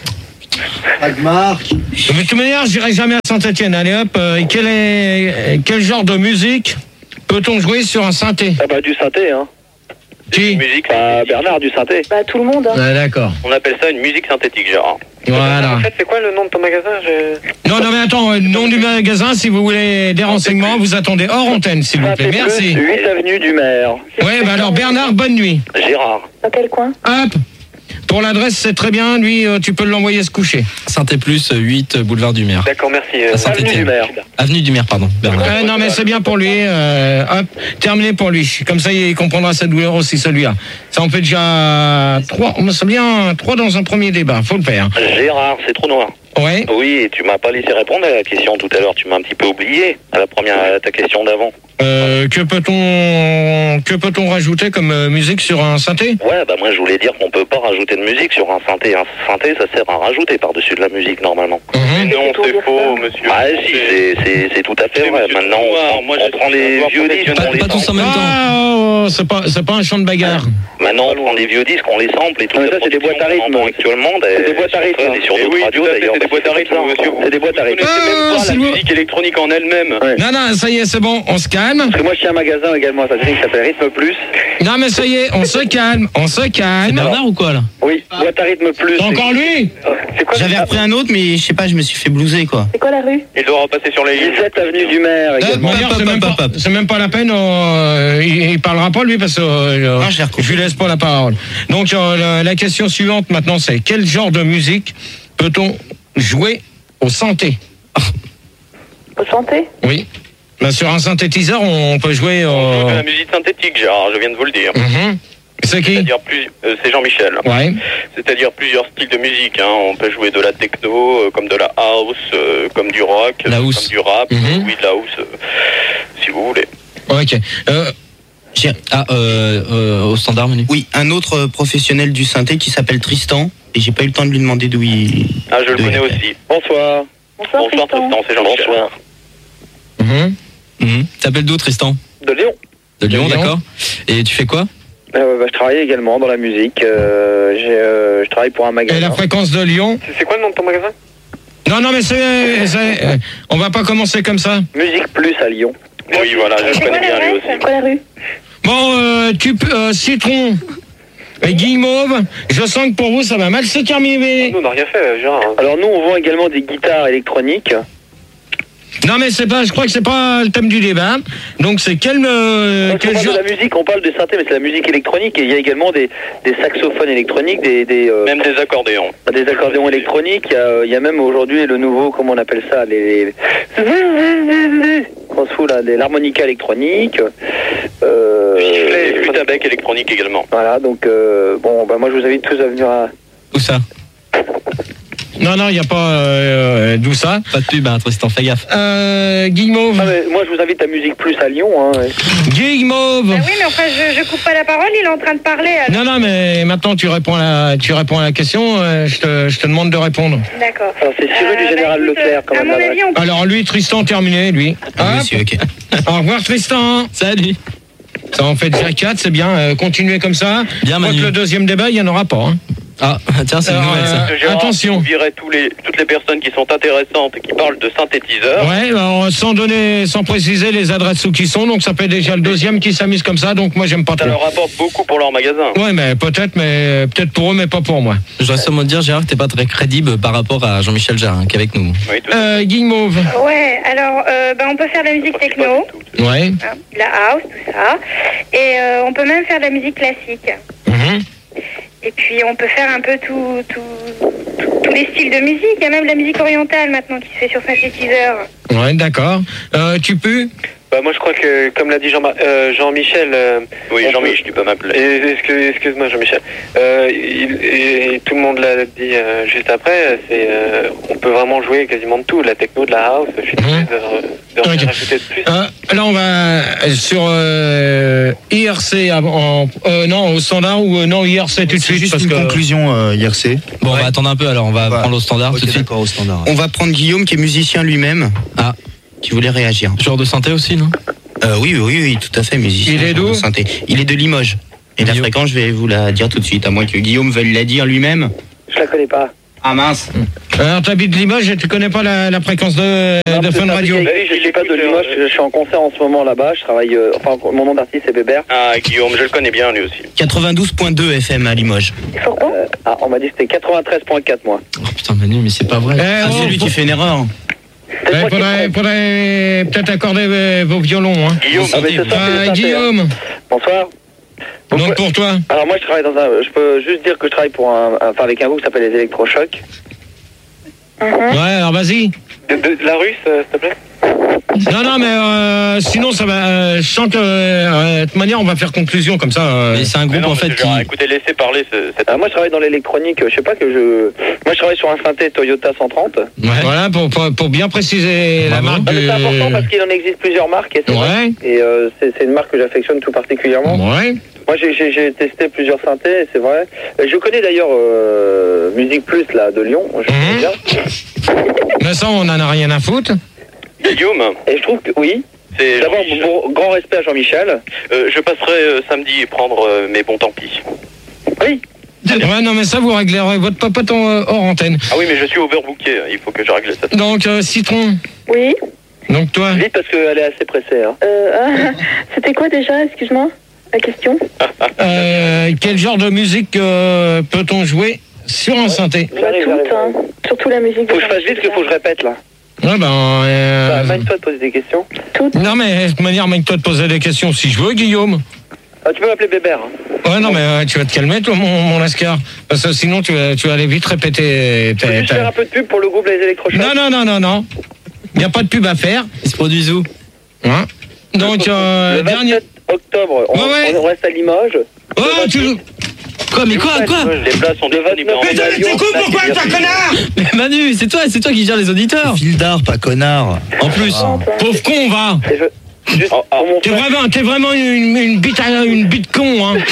Pas de marque. Mais de toute manière, j'irai jamais à Saint-Etienne. Allez hop, euh, quel, est, quel genre de musique peut-on jouer sur un synthé? Ah bah du synthé, hein. Qui? Musique Bah, synthétique. Bernard du synthé. Bah, tout le monde. Hein. Ouais, d'accord. On appelle ça une musique synthétique, Gérard. Voilà. c'est quoi le nom de ton magasin je... Non, non, mais attends, euh, nom du magasin, si vous voulez des renseignements, vous attendez hors antenne, s'il vous plaît. Merci. huit avenue du Maire. Ouais, bah alors Bernard, bonne nuit. Gérard. Dans quel coin? Hop. Pour l'adresse, c'est très bien. Lui, euh, tu peux l'envoyer se coucher. Synthé Plus, huit, boulevard du Maire. D'accord, merci. À Saint-Étienne. Avenue du Maire, pardon. Bernard. Euh, non, mais c'est bien pour lui. Euh, hop, terminé pour lui. Comme ça, il comprendra sa douleur aussi, celui-là. Ça en fait déjà trois. C'est bien trois dans un premier débat. Faut le faire. Gérard, c'est trop noir. Ouais. Oui, et tu m'as pas laissé répondre à la question tout à l'heure. Tu m'as un petit peu oublié à la première, à ta question d'avant. Euh, que peut-on que peut-on rajouter comme euh, musique sur un synthé? Ouais, bah moi je voulais dire qu'on peut pas rajouter de musique sur un synthé. Un synthé, ça sert à rajouter par-dessus de la musique normalement. Mhm. Non, c'est faux, monsieur. Ah si, c'est- c'est c'est tout à fait C'est vrai. monsieur Maintenant, Noir. on, Moi, on je prend suis des un vieux disques, professionnel. on les Pas tous en sample. même temps. Ah, oh, c'est pas c'est pas un champ de bagarre. Maintenant, on prend des vieux disques, on les sample et tout. Ah, mais ça, c'est des boîtes à rythme. Actuellement, C'est des boîtes à rythme. Et sur Eh d'autres oui, radios tout à fait, d'ailleurs. c'est des boîtes à rythme, monsieur. C'est des boîtes à Vous rythme. connaissez même Ah, pas c'est la loin. musique électronique en elle-même. Ouais. Non, non, ça y est, c'est bon, on se calme. Parce que moi, je suis un magasin également à Saint-Étienne qui s'appelle Rythme Plus. Non, mais ça y est, on se calme, on se C'est calme. Bernard ou quoi là? Oui, boîte à Rythme Plus. C'est encore lui? C'est quoi J'avais repris un autre, mais je sais pas, je me suis fait blouser quoi. C'est quoi la rue? Il doit repasser sur les lignes. dix-sept avenue du Maire également. D'ailleurs, hop, c'est hop, même, hop, pas- hop. c'est même pas la peine, euh, il, il parlera pas lui parce que euh, Non, j'ai recoupé. je lui laisse pas la parole. Donc euh, la, la question suivante maintenant c'est quel genre de musique peut-on jouer au synthé? Au santé? Oui. Ben, sur un synthétiseur on peut jouer On joue de euh, la musique synthétique, Gérard, je viens de vous le dire. mhm. C'est qui? C'est-à-dire plus, euh, c'est Jean-Michel. Ouais. C'est-à-dire plusieurs styles de musique. Hein. On peut jouer de la techno, euh, comme de la house, euh, comme du rock, La euh, house. comme du rap. Mhm. euh, oui, de la house, euh, si vous voulez. Ok. Euh, J'ai- Ah, euh, euh, au standard menu. Oui, un autre euh, professionnel du synthé qui s'appelle Tristan, et j'ai pas eu le temps de lui demander d'où il. Ah, je le d'où il connais appelle. aussi. Bonsoir. Bonsoir, Bonsoir Tristan. Tristan, c'est Jean-Michel. Bonsoir. mhm. Mhm. T'appelles d'où Tristan? De Lyon. De Lyon, Lyon. d'accord. Et tu fais quoi? Euh, bah, je travaille également dans la musique. Euh, j'ai, euh, je travaille pour un Et magasin. la fréquence de Lyon? C'est quoi le nom de ton magasin? Non, non, mais c'est, c'est- euh, on va pas commencer comme ça. Musique Plus à Lyon. Oui, voilà, je le C'est quoi connais bien lui l'adresse? aussi. C'est quoi la rue? Bon, euh, tu peux- euh, Citron et Guillemauve, je sens que pour vous ça va mal se terminer. Nous, on n'a rien fait, Gérard. Alors, nous, on vend également des guitares électroniques. Non mais c'est pas, je crois que c'est pas le thème du débat. Donc c'est quel, euh, Quand on quel parle genre? de la musique, on parle de synthé, mais c'est la musique électronique. Et il y a également des, des saxophones électroniques, des, des, euh, Même des accordéons. des accordéons électroniques. Il y a, il y a même aujourd'hui le nouveau, comment on appelle ça, les... les... On se fout là, des- l'harmonica électronique. Euh, Sifflet, flûte à bec électronique également. Voilà, donc bon, bah moi je vous invite tous à venir à... Où ça? Non non, il y a pas euh, d'où ça. Pas de pub, hein, Tristan, fais gaffe. Euh, Guillemauve. Ah, mais moi je vous invite à Musique Plus à Lyon. Hein, ouais. Guillemauve. Bah oui, mais enfin, je, je coupe pas la parole, il est en train de parler. alors. Non non, mais maintenant tu réponds à la, tu réponds à la question. euh, je te, je te demande de répondre. D'accord. Alors c'est sur rue du Euh, Général bah, écoute, Leclerc quand à même. mon là-bas. avis, on peut... Alors lui, Tristan terminé, lui. Ah, Hop. monsieur, ok. Au revoir Tristan. Salut. Ça en fait déjà quatre, c'est bien. Euh, continuez comme ça. Bien, Moi, Manu. que le deuxième débat, il y en aura pas. Hein. Ah, tiens, c'est une Alors, nouvelle ça. euh, Monsieur Gérard, attention. Vous virez tous les, toutes les personnes qui sont intéressantes et qui parlent de synthétiseurs. Ouais, alors, sans donner, sans préciser les adresses où qui sont, donc ça fait déjà le deuxième qui s'amuse comme ça, donc moi j'aime pas Ça trop. leur apporte beaucoup pour leur magasin. Ouais, mais peut-être, mais peut-être pour eux, mais pas pour moi. Je dois seulement te dire, Gérard, que t'es pas très crédible par rapport à Jean-Michel Jarre, hein, qui est avec nous. Oui, tout Euh, Guillemauve. Ouais, alors, euh, bah, on peut faire de la musique techno, Ouais. hein, de la house, tout ça. Et euh, on peut même faire de la musique classique. Mhm. Et puis on peut faire un peu tout, tout, tout- tous les styles de musique. Il y a même de la musique orientale maintenant qui se fait sur synthétiseur. Ouais, d'accord. Euh, tu peux Bah, moi, je crois que, comme l'a dit Jean, euh, Jean-Michel... euh, Oui, on Jean-Mich, peut- tu peux m'appeler. Et- excuse- Excuse-moi, Jean-Michel. Euh, il- et, et tout le monde l'a dit euh, juste après, c'est, euh, on peut vraiment jouer quasiment de tout, de la techno, de la house, je suis désolé de, de rien Ok. rajouter de plus. Euh, là, on va sur euh, I R C, en, euh, non, au standard ou euh, non, I R C tout de C'est suite. juste parce une que... conclusion, euh, I R C. Bon, on va attendre un peu alors, on va prendre au standard Ok, tout de suite. d'accord, au standard. On va prendre Guillaume qui est musicien lui-même. Ah. Qui voulait réagir. Genre de synthé aussi, non euh, oui, oui, oui, tout à fait, musicien. Il est d'où de synthé. Il est de Limoges. Et la fréquence, je vais vous la dire tout de suite, à moins que Guillaume veuille la dire lui-même. Je la connais pas. Ah mince. Alors, t'habites Limoges et tu connais pas la, la fréquence de, de Fun Radio. Oui, je suis pas de Limoges, je suis en concert en ce moment là-bas, je travaille, euh, enfin, mon nom d'artiste c'est Bébert. Ah, Guillaume, je le connais bien, lui aussi. quatre-vingt-douze virgule deux F M à Limoges. Euh, ah, on m'a dit que c'était quatre-vingt-treize virgule quatre moi. Oh putain, Manu, mais c'est pas vrai. Eh, Ah, oh, c'est lui qui fait une erreur. Eh, faudrait, faudrait peut-être accorder euh, vos violons. Hein. Guillaume, Ah, mais c'est ça, c'est Euh, les synthés, Guillaume, hein. Bonsoir. donc pour toi. Alors moi je travaille dans un, je peux juste dire que je travaille pour un, un- enfin avec un groupe qui s'appelle les Électrochocs. Ouais, alors vas-y. De, de- de la russe, euh, s'il te plaît. Non, non, mais euh, sinon, ça va. Euh, je sens que, euh, de toute manière, on va faire conclusion comme ça. euh. Mais c'est un Mais groupe non, en fait monsieur qui. Gérard, écoutez, laissez parler ce- cette... Alors moi je travaille dans l'électronique, je sais pas que je, moi je travaille sur un synthé Toyota cent trente. Ouais. Voilà, pour, pour, pour bien préciser la marque Non, mais du... c'est important parce qu'il en existe plusieurs marques et c'est vrai. Ouais, Et euh, c'est c'est une marque que j'affectionne tout particulièrement. ouais. Moi j'ai- j'ai j'ai testé plusieurs synthés et c'est vrai. Et je connais d'ailleurs euh, Musique Plus là de Lyon, je connais Mhm. bien. Mais ça, on en a rien à foutre. Guillaume, Et je trouve que oui. c'est D'abord, Jean-Mich. bon, grand respect à Jean-Michel. Euh, je passerai euh, samedi prendre euh, mes bons tant pis. Oui. Ouais, non, mais ça, vous réglerez votre popote en- hors antenne. Ah oui, mais je suis overbooké, il faut que je règle ça. Donc, euh, Citron, Oui. donc toi. Vite parce qu'elle est assez pressée. Hein. Euh, ah, c'était quoi déjà, excuse-moi, la question? Euh, quel genre de musique euh, peut-on jouer sur un synthé? Bah, toutes, hein. Surtout la musique. Faut que je fasse vite, parce qu'il faut que je répète là. Ouais, ben... Euh... Bah, Mine-toi de poser des questions. Non, mais de toute manière, mets-toi de poser des questions si je veux, Guillaume. Ah, tu peux m'appeler Bébert. Hein. Ouais, non, mais euh, tu vas te calmer, toi, mon, mon lascar. Parce que sinon, tu vas, tu vas aller vite répéter... Je peux juste faire un peu de pub pour le groupe Les Électrochocs. Non, non, non, non, non. Il n'y a pas de pub à faire. Ils se produisent où Hein. Donc, euh, le dernier... vingt-sept octobre, on, Ouais, ouais. on reste à Limoges. Oh, tu... Quoi, mais quoi, quoi Les places sont disponibles en Mais t'es con, pourquoi, toi, connard? Mais Manu, c'est toi, c'est toi qui gère les auditeurs. Fil d'art, pas connard. En plus. Pauvre con, va. Et je- Juste pour mon T'es frère. vraiment, t'es vraiment une, une bite, à- une bite con, hein.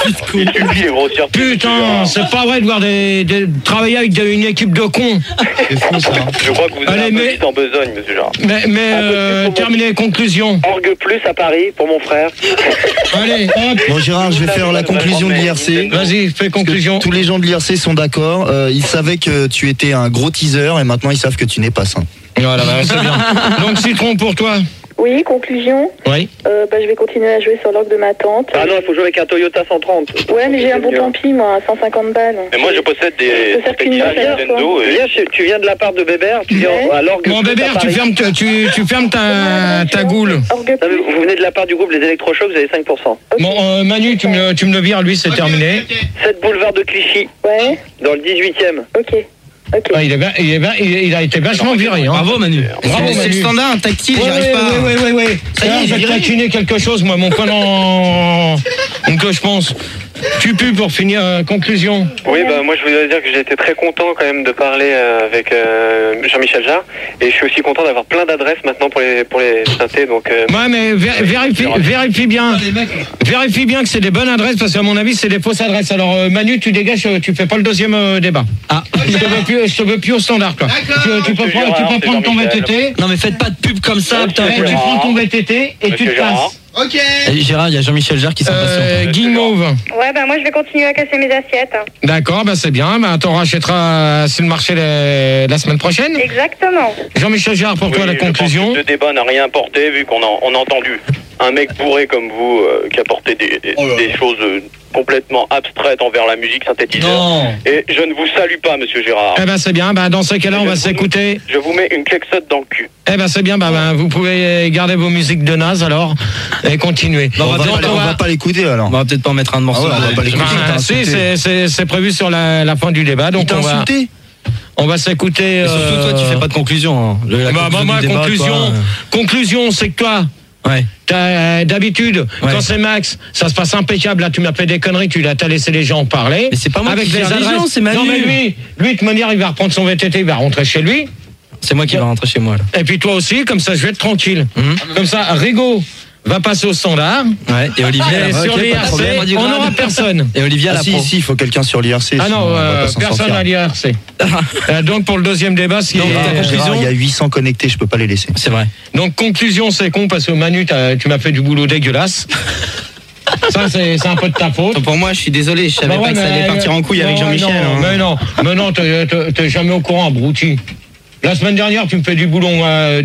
Il suffit les grossières. Putain, c'est pas vrai de voir des, des- de travailler avec des- une équipe de cons. C'est fou ça. Je crois que vous êtes Allez, un peu mais- vite en besogne, monsieur Gérard. Mais, mais Un peu plus euh, pour terminez les conclusions. Orgue Plus à Paris pour mon frère. Allez, hop. Bon Gérard, je vais faire la conclusion de l'I R C. Vas-y, fais conclusion. Tous les gens de l'I R C sont d'accord. Euh, ils savaient que tu étais un gros teaser et maintenant ils savent que tu n'es pas sain. Voilà, bah, c'est bien. Donc, Citron pour toi. Oui, conclusion. Oui. Euh, bah, je vais continuer à jouer sur l'orgue de ma tante. Ah non, il faut jouer avec un Toyota cent trente. Ouais, mais j'ai un bon tant pis, moi, à cent cinquante balles. Mais moi, je possède des Je peux faire qu'une synthétiseurs affaire, Nintendo et... Viens, tu- tu viens de la part de Bébert, tu viens Ouais. à l'orgue. Bon, Plus à Bébert, tu Paris. fermes, ta- tu, tu fermes ta, ta goule. Orgue Non, mais Plus. vous venez de la part du groupe Les Électrochocs, vous avez cinq pour cent. Bon, euh, Manu, tu me, le- tu me le vires, lui, c'est terminé. sept boulevard de Clichy, Ouais, dans le dix-huitième. ok. Ok. Ah, il, est, va- il, est, va- il, il a été vachement viré. Hein. Bravo, Manu. Bravo, C'est c'est le Manu. standard, un tactile, Oui, j'y arrive pas. oui, oui, oui, oui. Ça y est, Ah, j'ai je vais viré. taquiner quelque chose, moi, mon point en... Donc, je pense. Tu pues pour finir, euh, conclusion. Oui, bah moi je voudrais dire que j'ai été très content quand même de parler euh, avec euh, Jean-Michel Jarre et je suis aussi content d'avoir plein d'adresses maintenant pour les pour les synthés donc. Euh, Ouais, mais vé- vérifie, vérifie bien. Vérifie bien que c'est des bonnes adresses, parce qu'à mon avis, c'est des fausses adresses. Alors, euh, Manu, tu dégages, euh, tu fais pas le deuxième euh, débat. Ah. Je te veux plus, je te veux plus au standard, quoi. Tu, tu peux Monsieur prendre, tu Gérard, peux c'est prendre ton V Jean-Michel. T T. Non, mais faites pas de pub comme ça, putain. Ouais, pour tu les- prends ton V T T et tu Monsieur te Gérard. casses. Eh, Gérard, il y a Jean-Michel Jarre qui s'impatiente. Euh, Guimauve. Ouais, bah moi je vais continuer à casser mes assiettes. D'accord, bah c'est bien. Bah, t'en rachèteras sur le marché la, la semaine prochaine. Exactement. Jean-Michel Jarre, pour toi, Oui, la je pense conclusion. que ce débat n'a rien apporté, vu qu'on a, on a entendu un mec bourré comme vous euh, qui apportait des, des, des choses euh, complètement abstraite envers la musique synthétiseur. Non. Et je ne vous salue pas, monsieur Gérard. Eh ben c'est bien, ben, dans ce cas-là, on va s'écouter. Je vous mets une klexotte dans le cul. Eh ben c'est bien, ben, ben, vous pouvez garder vos musiques de naze alors et continuer. Bon, on, va pas, on va pas l'écouter alors. On va peut-être pas en mettre un de morceau. Ah ouais, on va pas l'écouter. Ben, si, c'est- c'est c'est prévu sur la, la fin du débat. Donc Il t'a on va, insulté on va s'écouter. Et surtout, toi, tu fais pas de conclusion. Hein. Le- la Bah, conclusion bah, moi, du débat, conclusion, toi, euh. conclusion, c'est que toi, Ouais. t'as, euh, d'habitude, Ouais. quand c'est Max, ça se passe impeccable. Là, tu m'as fait des conneries, tu l'as, t'as laissé les gens parler. Mais c'est pas moi avec qui des gère les adresses. gens, c'est Manu. Non, mais lui, lui, de manière, il va reprendre son V T T, il va rentrer chez lui. C'est moi qui vais rentrer chez moi. Là. Et puis toi aussi, comme ça, je vais être tranquille. Comme ça, Rigaud va passer au standard. Ouais. Et Olivier, Et là, sur ok, l'I pas de R C, problème. on n'aura personne. Et Olivier, à Ah la si, pro. si, il faut quelqu'un sur l'I R C. Ah sinon non, on va euh, pas s'en personne sortir. à l'I R C. Euh, donc pour le deuxième débat, ce qui Donc, est- ta Euh, conclusion Gérard, il y a huit cents connectés, je peux pas les laisser. C'est vrai. Donc conclusion, c'est con parce que Manu, t'as- tu m'as fait du boulot dégueulasse. Ça, c'est c'est un peu de ta faute. Pour moi, je suis désolé, je savais Bah pas ouais, que ça allait mais- partir en couille avec non, Jean-Michel. non, hein. Mais non, mais non, t'es t'es- t'es jamais au courant, abruti. La semaine dernière, tu me fais du boulon. euh,